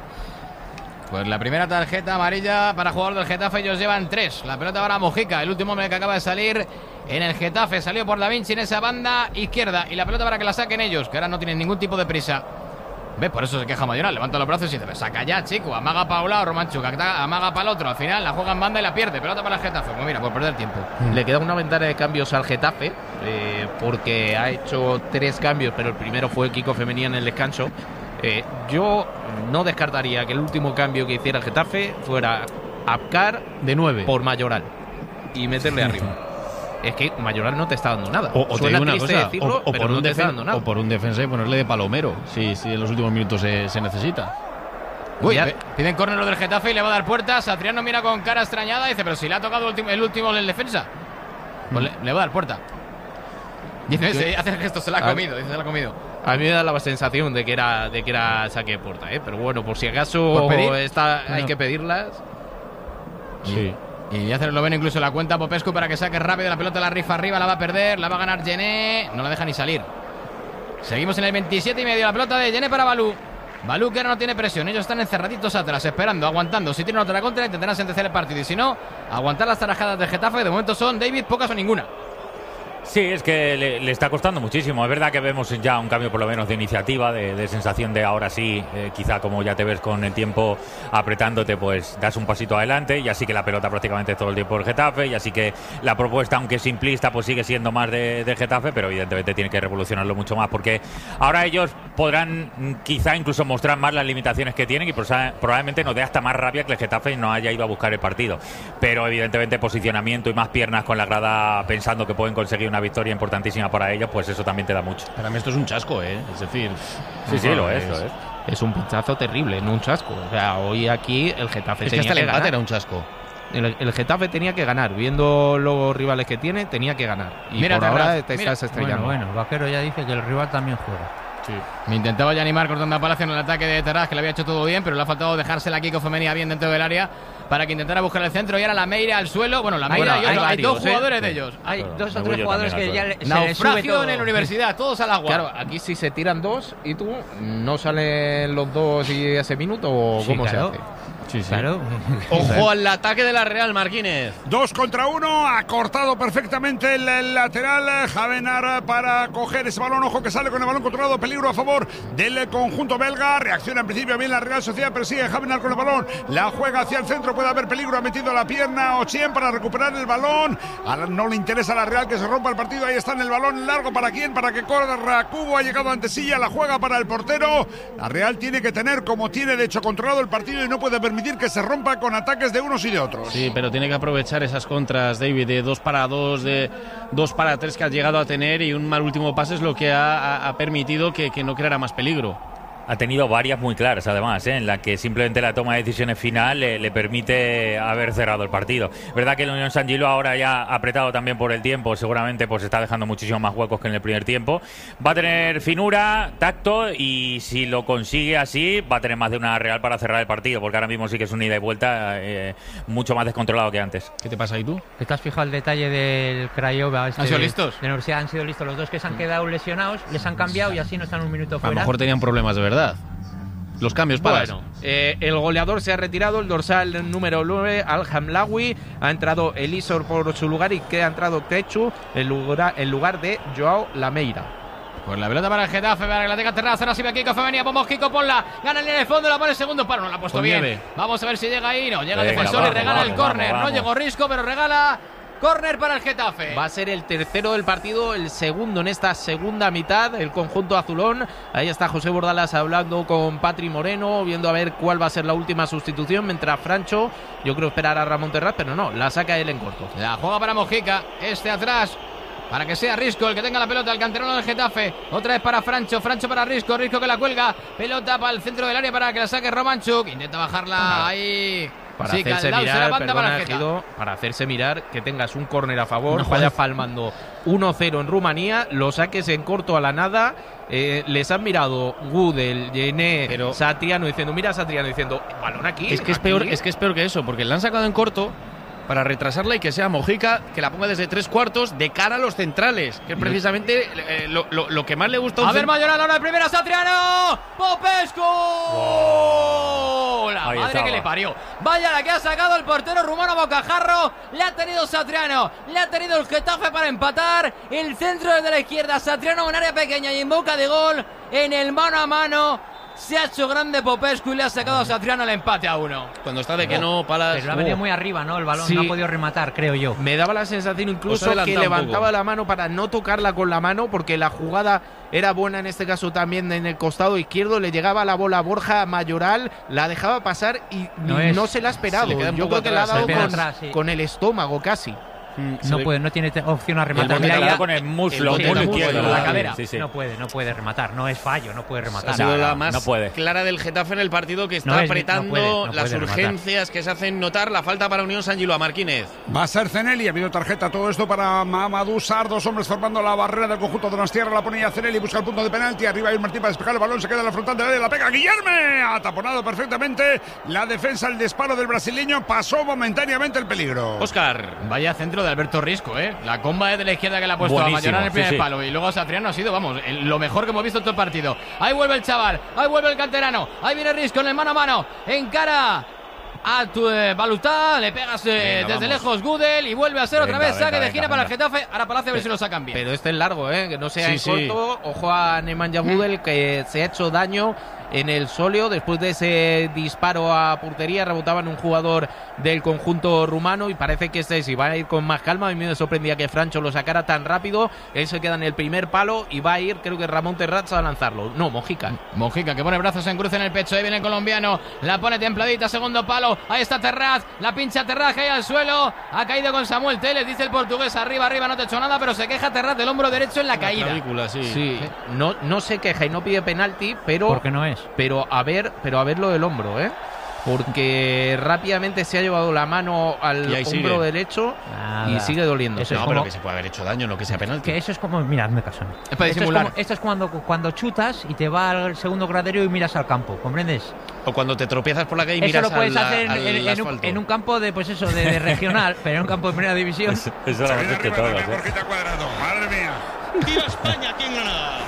Pues la primera tarjeta amarilla para jugador del Getafe, ellos llevan 3. La pelota para Mojica, el último hombre que acaba de salir en el Getafe. Salió por Da Vinci en esa banda izquierda. Y la pelota para que la saquen ellos, que ahora no tienen ningún tipo de prisa. ¿Ves? Por eso se queja Mayoral. Levanta los brazos y dice, saca ya, chico. Amaga para un lado, Romanchuk, amaga para el otro. Al final la juega en banda y la pierde. Pelota para el Getafe. Pues mira, por perder tiempo. Le queda una ventana de cambios al Getafe, porque ha hecho 3 cambios, pero el primero fue Kiko Femenía en el descanso. Yo no descartaría que el último cambio que hiciera el Getafe fuera Abkar de 9 por Mayoral y meterle arriba. Es que Mayoral no te está dando nada. O te digo una cosa, decirlo, o pero por no un te está dando nada. o por un defensa y ponerle de Palomero, si en los últimos minutos se necesita. Uy, piden córner lo del Getafe y le va a dar puertas. Adriano mira con cara extrañada y dice, pero si le ha tocado el último del defensa. Pues le va a dar puerta. Dice, hace el gesto, se la ha comido. A mí me da la sensación de que era saque de puerta, pero bueno, por si acaso hay que pedirlas. Sí. Y hace el esloveno incluso la cuenta Popescu para que saque rápido la pelota, la rifa arriba, la va a perder, la va a ganar Gené, no la deja ni salir. Seguimos en el 27,5, la pelota de Gené para Balú. Balú que ahora no tiene presión, ellos están encerraditos atrás, esperando, aguantando. Si tienen otra contra intentarán sentenciar el partido y si no, aguantar las tarajadas de Getafe, de momento son, David, pocas o ninguna. Sí, es que le está costando muchísimo. Es verdad que vemos ya un cambio por lo menos de iniciativa, de sensación de ahora sí, quizá como ya te ves con el tiempo apretándote, pues das un pasito adelante y así que la pelota prácticamente todo el tiempo el Getafe y así que la propuesta, aunque simplista, pues sigue siendo más de Getafe, pero evidentemente tiene que revolucionarlo mucho más porque ahora ellos podrán quizá incluso mostrar más las limitaciones que tienen y probablemente nos dé hasta más rabia que el Getafe no haya ido a buscar el partido. Pero evidentemente posicionamiento y más piernas con la grada pensando que pueden conseguir una victoria importantísima para ellos, pues eso también te da mucho. Para mí esto es un chasco, es decir... Sí, lo es. Es un pinchazo terrible, no un chasco. O sea, hoy aquí el Getafe tenía que ganar. Es que hasta el empate era un chasco. El Getafe tenía que ganar, viendo los rivales que tiene, tenía que ganar. Y mira, por ahora te estás estrellando. Bueno, Vaquero ya dice que el rival también juega. Sí. Me intentaba ya animar cortando a Palacio en el ataque de Taraz, que le había hecho todo bien, pero le ha faltado dejársela a Kiko Femenía bien dentro del área para que intentara buscar el centro. Y ahora la Meira al suelo. Bueno, la Meira hay 2 jugadores de ellos. Hay 2 o 3 jugadores que ya se naufragio en la universidad, todos al agua. Claro, aquí sí se tiran 2 y tú no salen los 2 y ese minuto o sí, cómo claro. se hace. Sí. Claro. Ojo al ataque de la Real, Marquínez. 2 contra 1, ha cortado perfectamente el lateral Javenar para coger ese balón. Ojo que sale con el balón controlado, peligro a favor del conjunto belga. Reacciona en principio bien la Real Sociedad, pero sigue Javenar con el balón. La juega hacia el centro, puede haber peligro. Ha metido la pierna Ochien para recuperar el balón. Ahora no le interesa a la Real que se rompa el partido. Ahí está en el balón largo. ¿Para quién? Para que corra Cubo. Ha llegado ante Silla, la juega para el portero. La Real tiene que tener, como tiene de hecho controlado el partido, y no puede permitir que se rompa con ataques de unos y de otros. Sí, pero tiene que aprovechar esas contras, David, de 2 para 2, de 2 para 3 que ha llegado a tener, y un mal último pase es lo que ha permitido que no creara más peligro. Ha tenido varias muy claras, además, en la que simplemente la toma de decisiones final le permite haber cerrado el partido. Verdad que el Unión San Gilo ahora ya apretado también por el tiempo, seguramente pues está dejando muchísimos más huecos que en el primer tiempo. Va a tener finura, tacto, y si lo consigue así, va a tener más de una Real para cerrar el partido, porque ahora mismo sí que es un ida y vuelta mucho más descontrolado que antes. ¿Qué te pasa ahí tú? ¿Te has fijado el detalle del Craiova? ¿Han sido listos? De la universidad han sido listos. Los 2 que se han quedado lesionados, les han cambiado y así no están un minuto fuera. A lo mejor tenían problemas de verdad. Los cambios para el goleador se ha retirado, el dorsal número 9, Al-Hamlawi. Ha entrado Elisor por su lugar y que ha entrado Techu en lugar de Joao Lameira. Pues la pelota para el Getafe, para que la tenga Terraz. Ahora sí ve Kiko Femenía, vamos Kiko, ponla. Gana en el fondo, la pone el segundo palo, no la ha puesto bien. 9. Vamos a ver si llega ahí. No, llega el defensor y regala el córner. No llegó Risco, pero regala córner para el Getafe. Va a ser el tercero del partido, el segundo en esta segunda mitad, el conjunto azulón. Ahí está José Bordalas hablando con Patri Moreno, viendo a ver cuál va a ser la última sustitución, mientras Francho, yo creo esperar a Ramón Terraz, pero no, la saca él en corto. La juega para Mojica, atrás, para que sea Risco el que tenga la pelota, el canterano del Getafe. Otra vez para Francho para Risco que la cuelga. Pelota para el centro del área para que la saque Romanchuk. Intenta bajarla ahí para Sí, hacerse Caldao se mirar, levanta para perdona, el Geta. Ejido, para hacerse mirar que tengas un córner a favor, No, vayas joder. palmando 1-0 en Rumanía, lo saques en corto a la nada, les han mirado Gudel, Yené, Pero- Satriano diciendo, mira a Satriano diciendo, balón aquí. Es que es aquí". peor, es que eso, porque la han sacado en corto para retrasarla y que sea Mojica, que la ponga desde 3/4 de cara a los centrales, que es precisamente lo que más le gusta a un A ver, Mayoral, ahora de primera, Satriano. ¡Popescu! La Ahí madre estaba. que le parió. Vaya la que ha sacado el portero rumano Bocajarro. Le ha tenido Satriano. Le ha tenido el Getafe para empatar. El centro desde la izquierda. Satriano en área pequeña y en boca de gol. En el mano a mano. Se ha hecho grande Popescu y le ha sacado a Satriano el empate a 1. Cuando está de que no, Palas. Pero ha venido muy arriba, ¿no? El balón Sí. no ha podido rematar, creo yo. Me daba la sensación incluso Os ha adelantado que un levantaba poco. la mano para no tocarla con la mano, porque la jugada era buena en este caso también en el costado izquierdo, le llegaba la bola a Borja Mayoral, la dejaba pasar y no se la ha esperado. Se le queda un Yo poco creo que la ha atrás, dado se le queda con, atrás, sí. con el estómago casi. No puede, no tiene opción a rematar. El Mira, bote ya- con el muslo, el muslo muslo, izquierdo. la cadera. Sí, sí. No puede rematar. No es fallo, no puede Ha rematar. sido la no, más no puede. clara del Getafe en el partido, que está No es- no apretando puede, no las puede rematar. urgencias que se hacen notar. La falta para Unión San Giloa, Marquínez. Va a ser Zenelli, ha habido tarjeta, todo esto para Mamadou Sarr, dos hombres formando la barrera del conjunto de Donostierra, la ponía Zenelli, busca el punto de penalti, arriba hay un Martín para despejar el balón, se queda en la frontal del área, la pega Guillerme, ha taponado perfectamente la defensa, el disparo del brasileño, pasó momentáneamente el peligro. Óscar. Vaya centro de Alberto Risco, ¿eh? La comba de la izquierda que le ha puesto Buenísimo, a Mayoral en el primer sí, sí. palo. Y luego Satriano ha sido, vamos, lo mejor que hemos visto en todo el partido. Ahí vuelve el chaval, ahí vuelve el canterano. Ahí viene Risco en el mano a mano. Encara a tu Balutá, le pegas desde vamos. lejos Gudel y vuelve a ser otra Venga, vez saque venga, de gira venga, para el venga. Getafe. Ahora Palacio a ver si lo sacan bien. Pero este es largo, que no sea Sí, en sí. corto. Ojo a Nemanja Gudel, que se ha hecho daño en el sóleo después de ese disparo a portería. Rebotaba en un jugador del conjunto rumano y parece que si va a ir con más calma. A mí me sorprendía que Francho lo sacara tan rápido. Él se queda en el primer palo y va a ir, creo que Ramón Terrazza a lanzarlo. No, Mojica. Mojica que pone brazos en cruz en el pecho. Ahí viene el colombiano. La pone templadita. Segundo palo. Ahí está Terraz. La pincha Terraz. Cae al suelo. Ha caído con Samuel Teles. Dice el portugués. Arriba, arriba. No te he hecho nada. Pero se queja Terraz del hombro derecho en la caída. Clavícula, sí. Sí, no se queja y no pide penalti, pero Porque no es. pero a ver lo del hombro, porque rápidamente se ha llevado la mano al Y ahí hombro sigue. derecho Nada. y sigue doliendo. Eso es No, como- pero que se puede haber hecho daño, no que sea penalti. Que eso es como, mira, hazme caso. Es para Esto disimular. Esto es cuando chutas y te va al segundo graderío y miras al campo, ¿comprendes? O cuando te tropiezas por la calle y Eso miras lo puedes al, hacer al en un, asfalto. en un campo de, pues eso, de regional, pero en un campo de primera división. Eso lo Se hemos viene hecho arriba todos. también Borjita Cuadrado, madre mía. ¡Viva España! ¿Quién gana?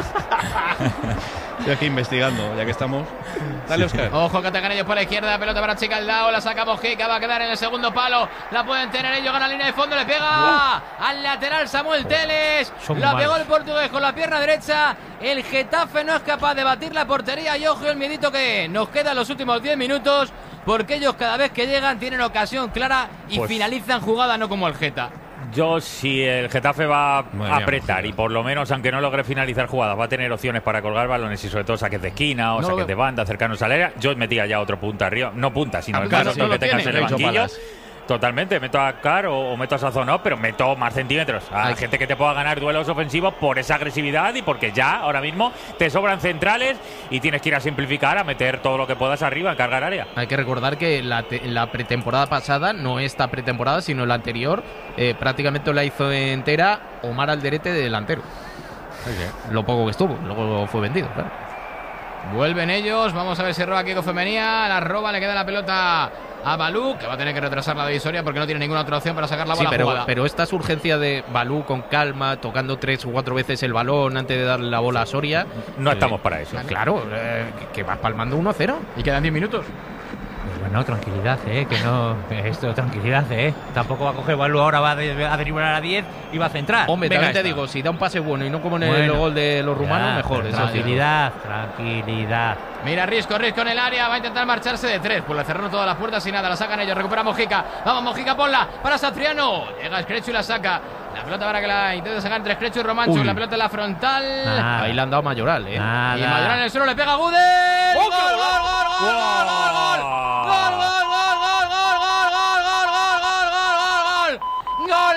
Estoy aquí investigando, ya que estamos. Dale, Óscar. Ojo que atacan ellos por la izquierda, pelota para Chicaldao, la saca Mojica, va a quedar en el segundo palo, la pueden tener ellos, gana la línea de fondo, le pega al lateral Samuel Teles, Son la malos. pegó el portugués con la pierna derecha, el Getafe no es capaz de batir la portería y ojo el miedito que nos queda en los últimos 10 minutos, porque ellos cada vez que llegan tienen ocasión clara y Pues- finalizan jugada, no como el Geta. Yo, si el Getafe va a Madre mía, apretar Mojica. y por lo menos, aunque no logre finalizar jugadas, va a tener opciones para colgar balones y sobre todo saques de esquina o No lo saques veo. de banda cercanos al área, yo metía ya otro punta arriba. No punta, sino Ah, el claro, más no alto lo que tengas tiene, en el lo ha hecho banquillo. Palas. Totalmente, meto a Car o meto a Sazonov, pero meto más centímetros. Hay gente que te pueda ganar duelos ofensivos por esa agresividad y porque ya ahora mismo te sobran centrales y tienes que ir a simplificar, a meter todo lo que puedas arriba, a cargar área. Hay que recordar que la pretemporada pasada, no esta pretemporada, sino la anterior, prácticamente la hizo entera Omar Alderete de delantero. Lo poco que estuvo, luego fue vendido, claro. Vuelven ellos, vamos a ver si roba Kiko Femenía, la roba, le queda la pelota a Balú, que va a tener que retrasar la divisoria porque no tiene ninguna otra opción para sacar la Sí, bola jugada. pero esta urgencia de Balú con calma, tocando 3 o 4 veces el balón antes de darle la bola a Soria. No estamos para eso. Claro, que vas palmando 1-0. Y quedan 10 minutos. Pues bueno, tranquilidad, que no. Esto, tranquilidad, Tampoco va a coger Balú ahora, va a driblar a 10 y va a centrar. Hombre, Venga, también te esta. digo, si da un pase bueno y no como en el Bueno, gol de los rumanos, ya, mejor. pero Eso sí. tranquilidad. Mira Risco en el área, va a intentar marcharse de 3, pues le cerraron todas las puertas y nada, la sacan ellos, recupera Mojica, vamos Mojica, ponla, para Satriano, llega Screchu y la saca, la pelota para que la intente sacar entre Screchu y Romancho, Uy. la pelota en la frontal, Nada. Ahí le han dado a Mayoral, Nada. y Mayoral en el suelo le pega a Gudel, ¡Gol, gol, gol, gol, gol, gol, gol, gol! ¡Gol, gol, gol, gol, gol, gol, gol, gol, gol, gol, gol, gol!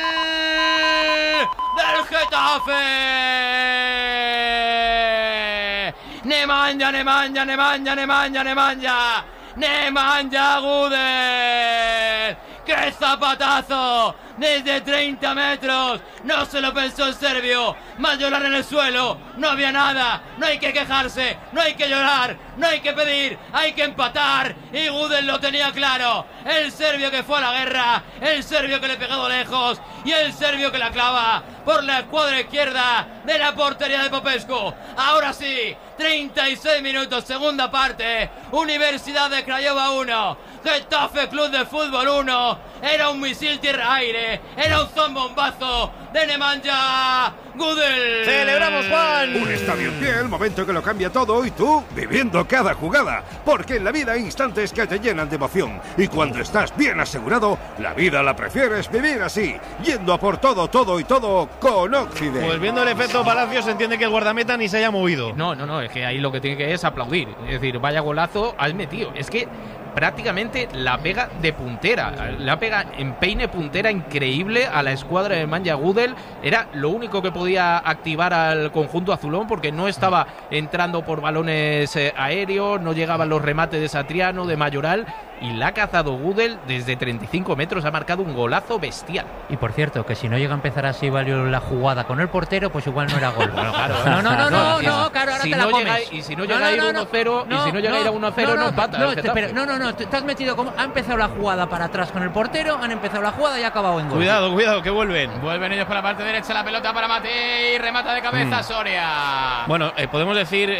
¡Del Getafe! Nemanja. Nemanja Gudel. ¡Qué zapatazo! Desde 30 metros. No se lo pensó el serbio. Mayoral en el suelo. No había nada. No hay que quejarse. No hay que llorar. No hay que pedir. Hay que empatar. Y Gudel lo tenía claro. El serbio que fue a la guerra. El serbio que le pegó lejos. Y el serbio que la clava por la escuadra izquierda de la portería de Popescu. Ahora sí. 36 minutos, segunda parte. Universidad de Craiova 1. Getafe Club de Fútbol 1. Era un misil tierra-aire. Era un zambombazo de Nemanja Gudel. ¡Celebramos, Juan! Un estadio en pie, el momento que lo cambia todo y tú viviendo cada jugada. Porque en la vida hay instantes que te llenan de emoción. Y cuando estás bien asegurado, la vida la prefieres vivir así. Yendo a por todo, todo y todo con Occident. Pues viendo el efecto Palacios se entiende que el guardameta ni se haya movido. No, es que ahí lo que tiene que es aplaudir. Es decir, vaya golazo has metido. Es que prácticamente la pega de puntera, la pega en peine puntera increíble a la escuadra de Nemanja Gudel. Era lo único que podía activar al conjunto azulón porque no estaba entrando por balones aéreos, no llegaban los remates de Satriano, de Mayoral, y la ha cazado Gudel desde 35 metros, ha marcado un golazo bestial. Y por cierto, que si no llega a empezar así Valio la jugada con el portero, pues igual no era gol. Bueno, claro, No, claro, ahora si te la no comes. llega, y si no llega a ir 1-0, y si no llega a ir a 1-0, no empata. No, te has metido como... Ha empezado la jugada para atrás con el portero, han empezado la jugada y ha acabado en gol. Cuidado, que vuelven. Vuelven ellos por la parte derecha, la pelota para Matei, remata de cabeza Soria. Bueno, podemos decir,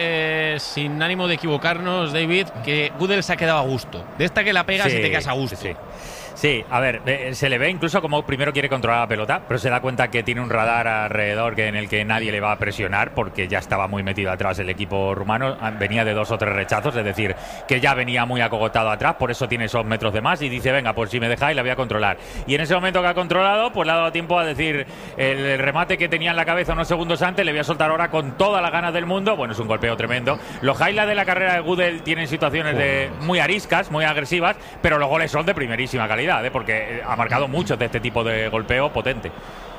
sin ánimo de equivocarnos, David, que Gudel se ha quedado a gusto. De esta que la pegas y te quedas a gusto. Sí, a ver, se le ve incluso como primero quiere controlar la pelota, pero se da cuenta que tiene un radar alrededor en el que nadie le va a presionar porque ya estaba muy metido atrás el equipo rumano, venía de 2 o 3 rechazos, es decir, que ya venía muy acogotado atrás, por eso tiene esos metros de más y dice, venga, pues si me dejáis la voy a controlar. Y en ese momento que ha controlado, pues le ha dado tiempo a decir, el remate que tenía en la cabeza unos segundos antes, le voy a soltar ahora con todas las ganas del mundo. Bueno, es un golpeo tremendo. Los highlights de la carrera de Gudel tienen situaciones muy ariscas, muy agresivas, pero los goles son de primerísima calidad. Porque ha marcado muchos de este tipo de golpeo potente.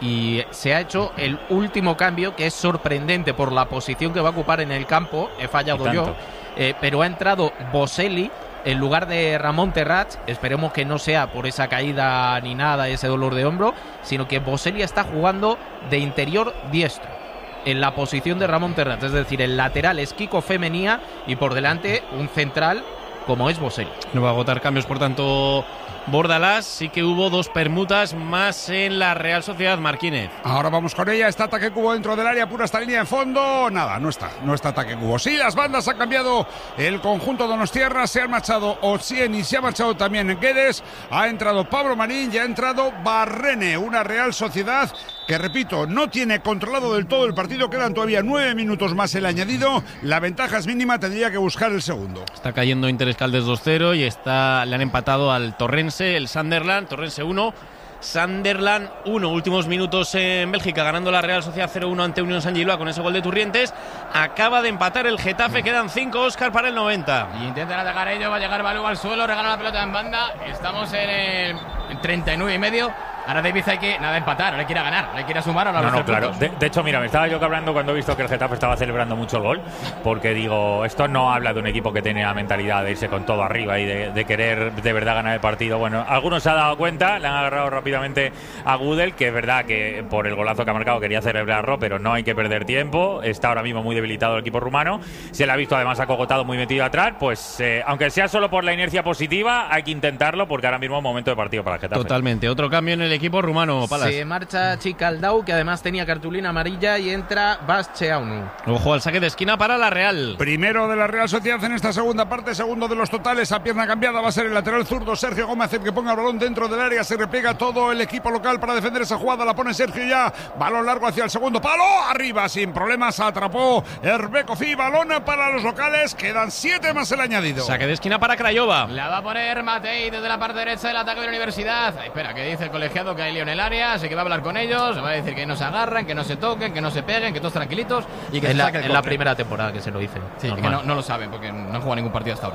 Y se ha hecho el último cambio, que es sorprendente por la posición que va a ocupar en el campo. He fallado yo, pero ha entrado Boselli en lugar de Ramón Terrats. Esperemos que no sea por esa caída ni nada, ese dolor de hombro, sino que Boselli está jugando de interior diestro en la posición de Ramón Terrats, es decir, el lateral es Kiko Femenía y por delante un central como es Boselli. No va a agotar cambios, por tanto, Bordalás. Sí que hubo 2 permutas más en la Real Sociedad, Marquínez. Ahora vamos con ella. Está Ataque Cubo dentro del área, pura esta línea de fondo. Nada, no está Ataque Cubo. Sí, las bandas han cambiado el conjunto donostiarra. Se han marchado Ossien y se ha marchado también Guedes. Ha entrado Pablo Marín y ha entrado Barrene. Una Real Sociedad que, repito, no tiene controlado del todo el partido. Quedan todavía 9 minutos más el añadido. La ventaja es mínima, tendría que buscar el segundo. Está cayendo Interescaldes 2-0 y le han empatado al Torrense, el Sunderland. Torrense 1, Sunderland 1. Últimos minutos en Bélgica, ganando la Real Sociedad 0-1 ante Unión San Giloa con ese gol de Turrientes. Acaba de empatar el Getafe, quedan 5, Óscar, para el 90. Y intentan atacar ellos, va a llegar Balú al suelo, regala la pelota en banda. Estamos en el 39 y medio. Ahora David hay que empatar, no hay que ir a ganar, no hay que ir a sumar a los No, claro. De hecho, mira, me estaba yo hablando cuando he visto que el Getafe estaba celebrando mucho el gol, porque digo, esto no habla de un equipo que tiene la mentalidad de irse con todo arriba y de querer de verdad ganar el partido. Bueno, algunos se han dado cuenta, le han agarrado rápidamente a Gudel, que es verdad que por el golazo que ha marcado quería celebrarlo, pero no hay que perder tiempo. Está ahora mismo muy debilitado el equipo rumano, se le ha visto además acogotado, muy metido atrás. Pues aunque sea solo por la inercia positiva, hay que intentarlo, porque ahora mismo es momento de partido para el Getafe. Totalmente. Otro cambio en el equipo rumano, Palas. Se marcha Chicaldau, que además tenía cartulina amarilla, y entra Bascheaunu. Ojo al saque de esquina para la Real. Primero de la Real Sociedad en esta segunda parte, segundo de los totales. A pierna cambiada va a ser el lateral zurdo Sergio Gómez el que ponga el balón dentro del área. Se repliega todo el equipo local para defender esa jugada. La pone Sergio ya. Balón largo hacia el segundo palo. Arriba sin problemas. Atrapó Hervé Kofi. Balón para los locales. Quedan 7 más el añadido. Saque de esquina para Craiova. La va a poner Matei desde la parte derecha del ataque de la Universidad. Espera, que dice el colegiado que hay lío en el área, así que va a hablar con ellos, va a decir que no se agarran, que no se toquen, que no se peguen, que todos tranquilitos y que en la primera temporada que se lo hice. Sí, que no lo saben porque no han jugado ningún partido hasta ahora.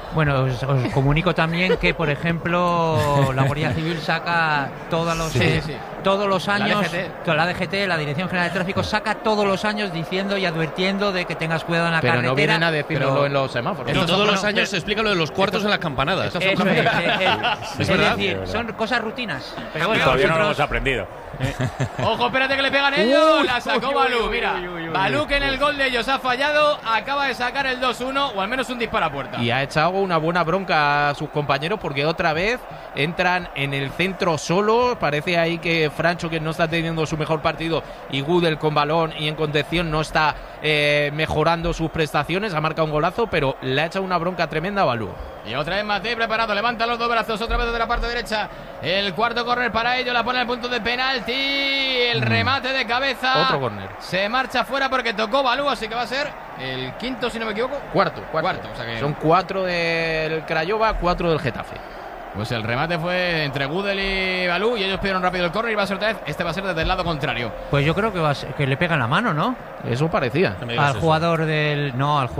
Bueno, os comunico también que, por ejemplo, la Guardia Civil saca todos los años, la DGT, la Dirección General de Tráfico, saca todos los años diciendo y advirtiendo de que tengas cuidado en la carretera. Pero no vienen a decirlo en los semáforos. Y todos los años se explica lo de los cuartos en las campanadas. Es decir, son cosas rutinas. Pero bueno, todavía no lo hemos aprendido. Ojo, espérate que le pegan ellos. La sacó Balú. Mira, Balú, que en el gol de ellos ha fallado, acaba de sacar el 2-1, o al menos un disparo a puerta. Y ha echado una buena bronca a sus compañeros porque otra vez entran en el centro solo. Parece ahí que Francho, que no está teniendo su mejor partido, y Gudel con balón y en contención no está mejorando sus prestaciones. Ha marcado un golazo, pero le ha echado una bronca tremenda a Balú. Y otra vez Matei preparado, levanta los dos brazos, otra vez desde la parte derecha. El cuarto córner para ello, la pone al punto de penalti. El remate de cabeza. Otro córner. Se marcha fuera porque tocó Balú, así que va a ser el quinto, si no me equivoco. Cuarto. O sea que... Son 4 del Craiova, 4 del Getafe. Pues el remate fue entre Gudel y Balú y ellos pidieron rápido el córner y va a ser otra vez. Este va a ser desde el lado contrario. Pues yo creo que le pegan la mano, ¿no? Eso parecía. Al jugador del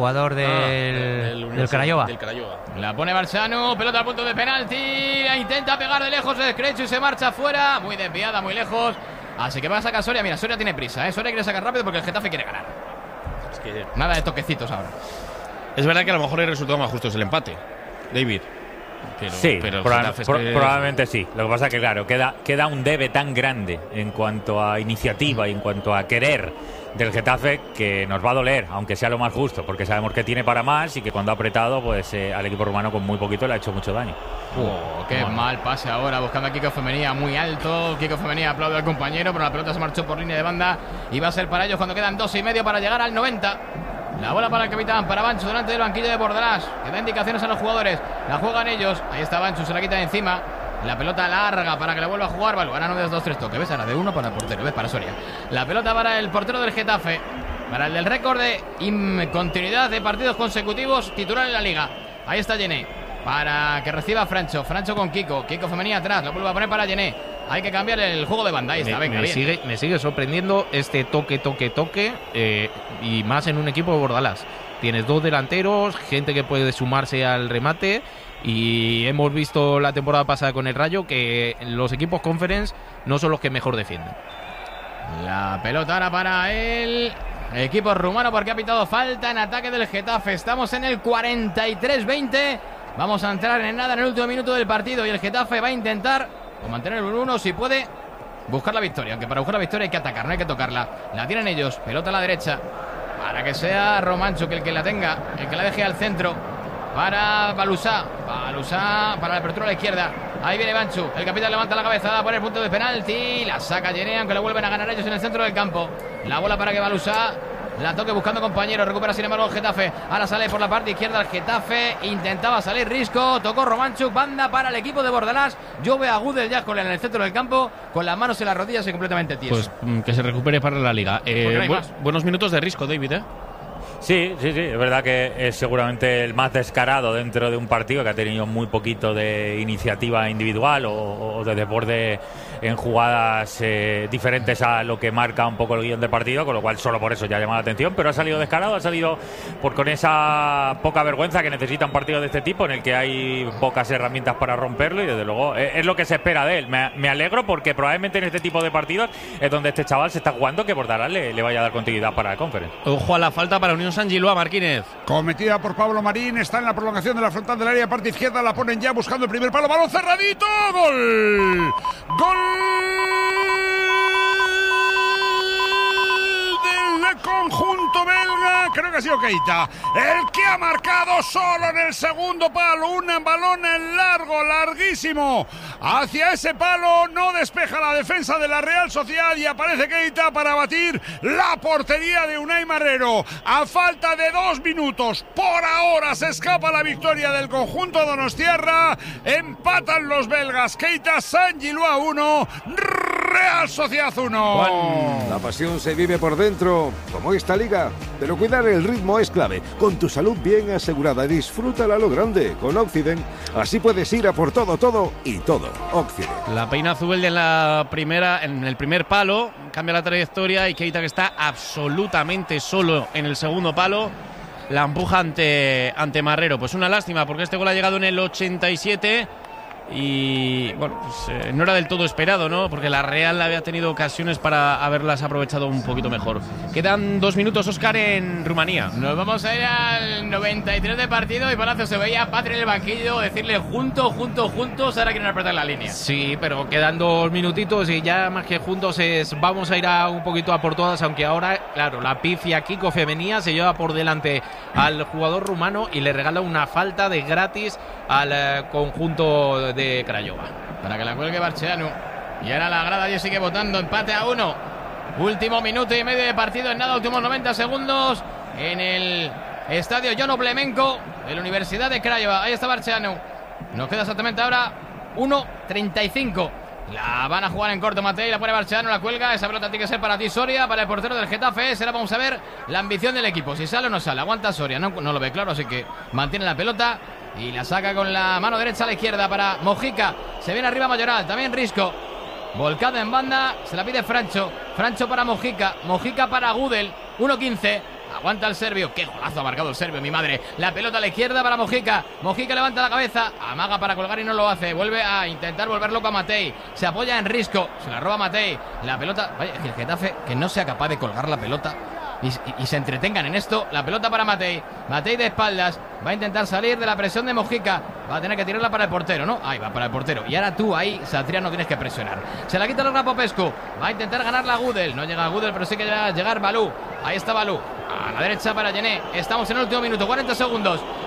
Craiova. Del Craiova. La pone Balsano, pelota al punto de penalti. La intenta pegar de lejos el Screchu y se marcha fuera. Muy desviada, muy lejos. Así que va a sacar Soria. Mira, Soria tiene prisa, ¿eh? Soria quiere sacar rápido porque el Getafe quiere ganar. Es que... Nada de toquecitos ahora. Es verdad que a lo mejor el resultado más justo es el empate, David. Pero probablemente sí. Lo que pasa es que, claro, queda un debe tan grande en cuanto a iniciativa y en cuanto a querer del Getafe que nos va a doler, aunque sea lo más justo, porque sabemos que tiene para más y que cuando ha apretado, pues al equipo rumano con muy poquito le ha hecho mucho daño. Qué mal pase ahora, buscando a Kiko Femenía muy alto. Kiko Femenía aplaude al compañero, pero la pelota se marchó por línea de banda y va a ser para ellos cuando quedan 2,5 para llegar al 90. La bola para el capitán, para Banchu, delante del banquillo de Bordalás, que da indicaciones a los jugadores. La juegan ellos. Ahí está Banchu, se la quita de encima. La pelota larga para que la vuelva a jugar. Balú, ahora no des 2-3 toques. ¿Ves? Ahora de uno para el portero. ¿Ves? Para Soria. La pelota para el portero del Getafe. Para el del récord de continuidad de partidos consecutivos titular en la liga. Ahí está Yené. Para que reciba Francho. Francho con Kiko. Kiko Femenía atrás. Lo vuelve a poner para Yené. Hay que cambiar el juego de banda. Ahí está, venga, bien. Me sigue sorprendiendo este toque y más en un equipo de Bordalás. Tienes 2 delanteros, gente que puede sumarse al remate y hemos visto la temporada pasada con el Rayo que los equipos Conference no son los que mejor defienden. La pelota ahora para el equipo rumano porque ha pitado falta en ataque del Getafe. Estamos en el 43-20. Vamos a entrar en nada en el último minuto del partido y el Getafe va a intentar o mantener el 1-1 si puede buscar la victoria, aunque para buscar la victoria hay que atacar, no hay que tocarla. La tienen ellos, pelota a la derecha para que sea Romancho el que la tenga, el que la deje al centro para Balusá para la apertura a la izquierda. Ahí viene Banchu, el capitán levanta la cabeza, da por el punto de penalti, la saca Yené, aunque lo vuelven a ganar ellos en el centro del campo. La bola para que Balusá la toque buscando compañero, recupera sin embargo el Getafe. Ahora sale por la parte izquierda el Getafe. Intentaba salir Risco, tocó Romanchuk, banda para el equipo de Bordalás. Yo veo a Gudel ya en el centro del campo, con las manos en las rodillas y completamente tieso. Pues que se recupere para la liga. Buenos minutos de Risco, David, ¿eh? Sí, es verdad que es seguramente el más descarado dentro de un partido que ha tenido muy poquito de iniciativa individual o de desborde en jugadas diferentes a lo que marca un poco el guión del partido, con lo cual solo por eso ya llama la atención, pero ha salido descarado, ha salido con esa poca vergüenza que necesita un partido de este tipo en el que hay pocas herramientas para romperlo y desde luego es lo que se espera de él. Me alegro porque probablemente en este tipo de partidos es donde este chaval se está jugando que Bordalás le vaya a dar continuidad para la Conference. Ojo a la falta para Unión San Giloa, Marquínez. Cometida por Pablo Marín, está en la prolongación de la frontal del área, parte izquierda, la ponen ya buscando el primer palo, balón cerradito, gol. ¡Gol! Del conjunto belga, creo que ha sido Keita, el que ha marcado solo en el segundo palo, un balón en largo, larguísimo, hacia ese palo, no despeja la defensa de la Real Sociedad y aparece Keita para batir la portería de Unai Marrero. A falta de 2 minutos, por ahora se escapa la victoria del conjunto donostiarra, empatan los belgas, Keita, San Giloa 1, Real Sociedad 1. La pasión se vive por dentro, como esta liga, pero cuidar el ritmo es clave. Con tu salud bien asegurada, disfrútala a lo grande con Occident. Así puedes ir a por todo y todo. Occident. La peina Zubeldia en el primer palo, cambia la trayectoria y Keita, que está absolutamente solo en el segundo palo, la empuja ante Marrero. Pues una lástima, porque este gol ha llegado en el 87 y bueno, pues, no era del todo esperado, ¿no? Porque la Real había tenido ocasiones para haberlas aprovechado un poquito mejor. Quedan 2 minutos, Óscar, en Rumanía. Nos vamos a ir al 93 de partido y Palacio se veía a Patri en el banquillo decirle juntos, ahora quieren apretar la línea. Sí, pero quedan 2 minutitos y ya más que juntos vamos a ir un poquito a por todas, aunque ahora, claro, la pifia Kiko Femenía se lleva por delante al jugador rumano y le regala una falta de gratis al conjunto de Craiova. Para que la cuelgue Barceanu. Y ahora la grada ya sigue votando. Empate a 1. Último minuto y medio de partido en nada. Últimos 90 segundos en el estadio Jon Oblemenko de la Universidad de Craiova. Ahí está Barceanu. Nos queda exactamente ahora 1:35. La van a jugar en corto Matei. La pone Barceanu, la cuelga. Esa pelota tiene que ser para ti, Soria, para el portero del Getafe. Ahora vamos a ver la ambición del equipo. Si sale o no sale. Aguanta Soria. No lo ve claro, así que mantiene la pelota. Y la saca con la mano derecha a la izquierda para Mojica. Se viene arriba Mayoral. También Risco. Volcada en banda. Se la pide Francho. Francho para Mojica. Mojica para Gudel. 1:15. Aguanta el serbio. Qué golazo ha marcado el serbio, mi madre. La pelota a la izquierda para Mojica. Mojica levanta la cabeza. Amaga para colgar y no lo hace. Vuelve a intentar volver loco a Matei. Se apoya en Risco. Se la roba Matei. La pelota. Vaya, que el Getafe que no sea capaz de colgar la pelota. Y se entretengan en esto. La pelota para Matei. Matei de espaldas. Va a intentar salir de la presión de Mojica. Va a tener que tirarla para el portero, ¿no? Ahí va para el portero. Y ahora tú ahí, Satriano, tienes que presionar. Se la quita el Popescu. Va a intentar ganar la Gudel. No llega a Gudel, pero sí que llega a llegar Balú. Ahí está Balú. A la derecha para Gené. Estamos en el último minuto. 40 segundos.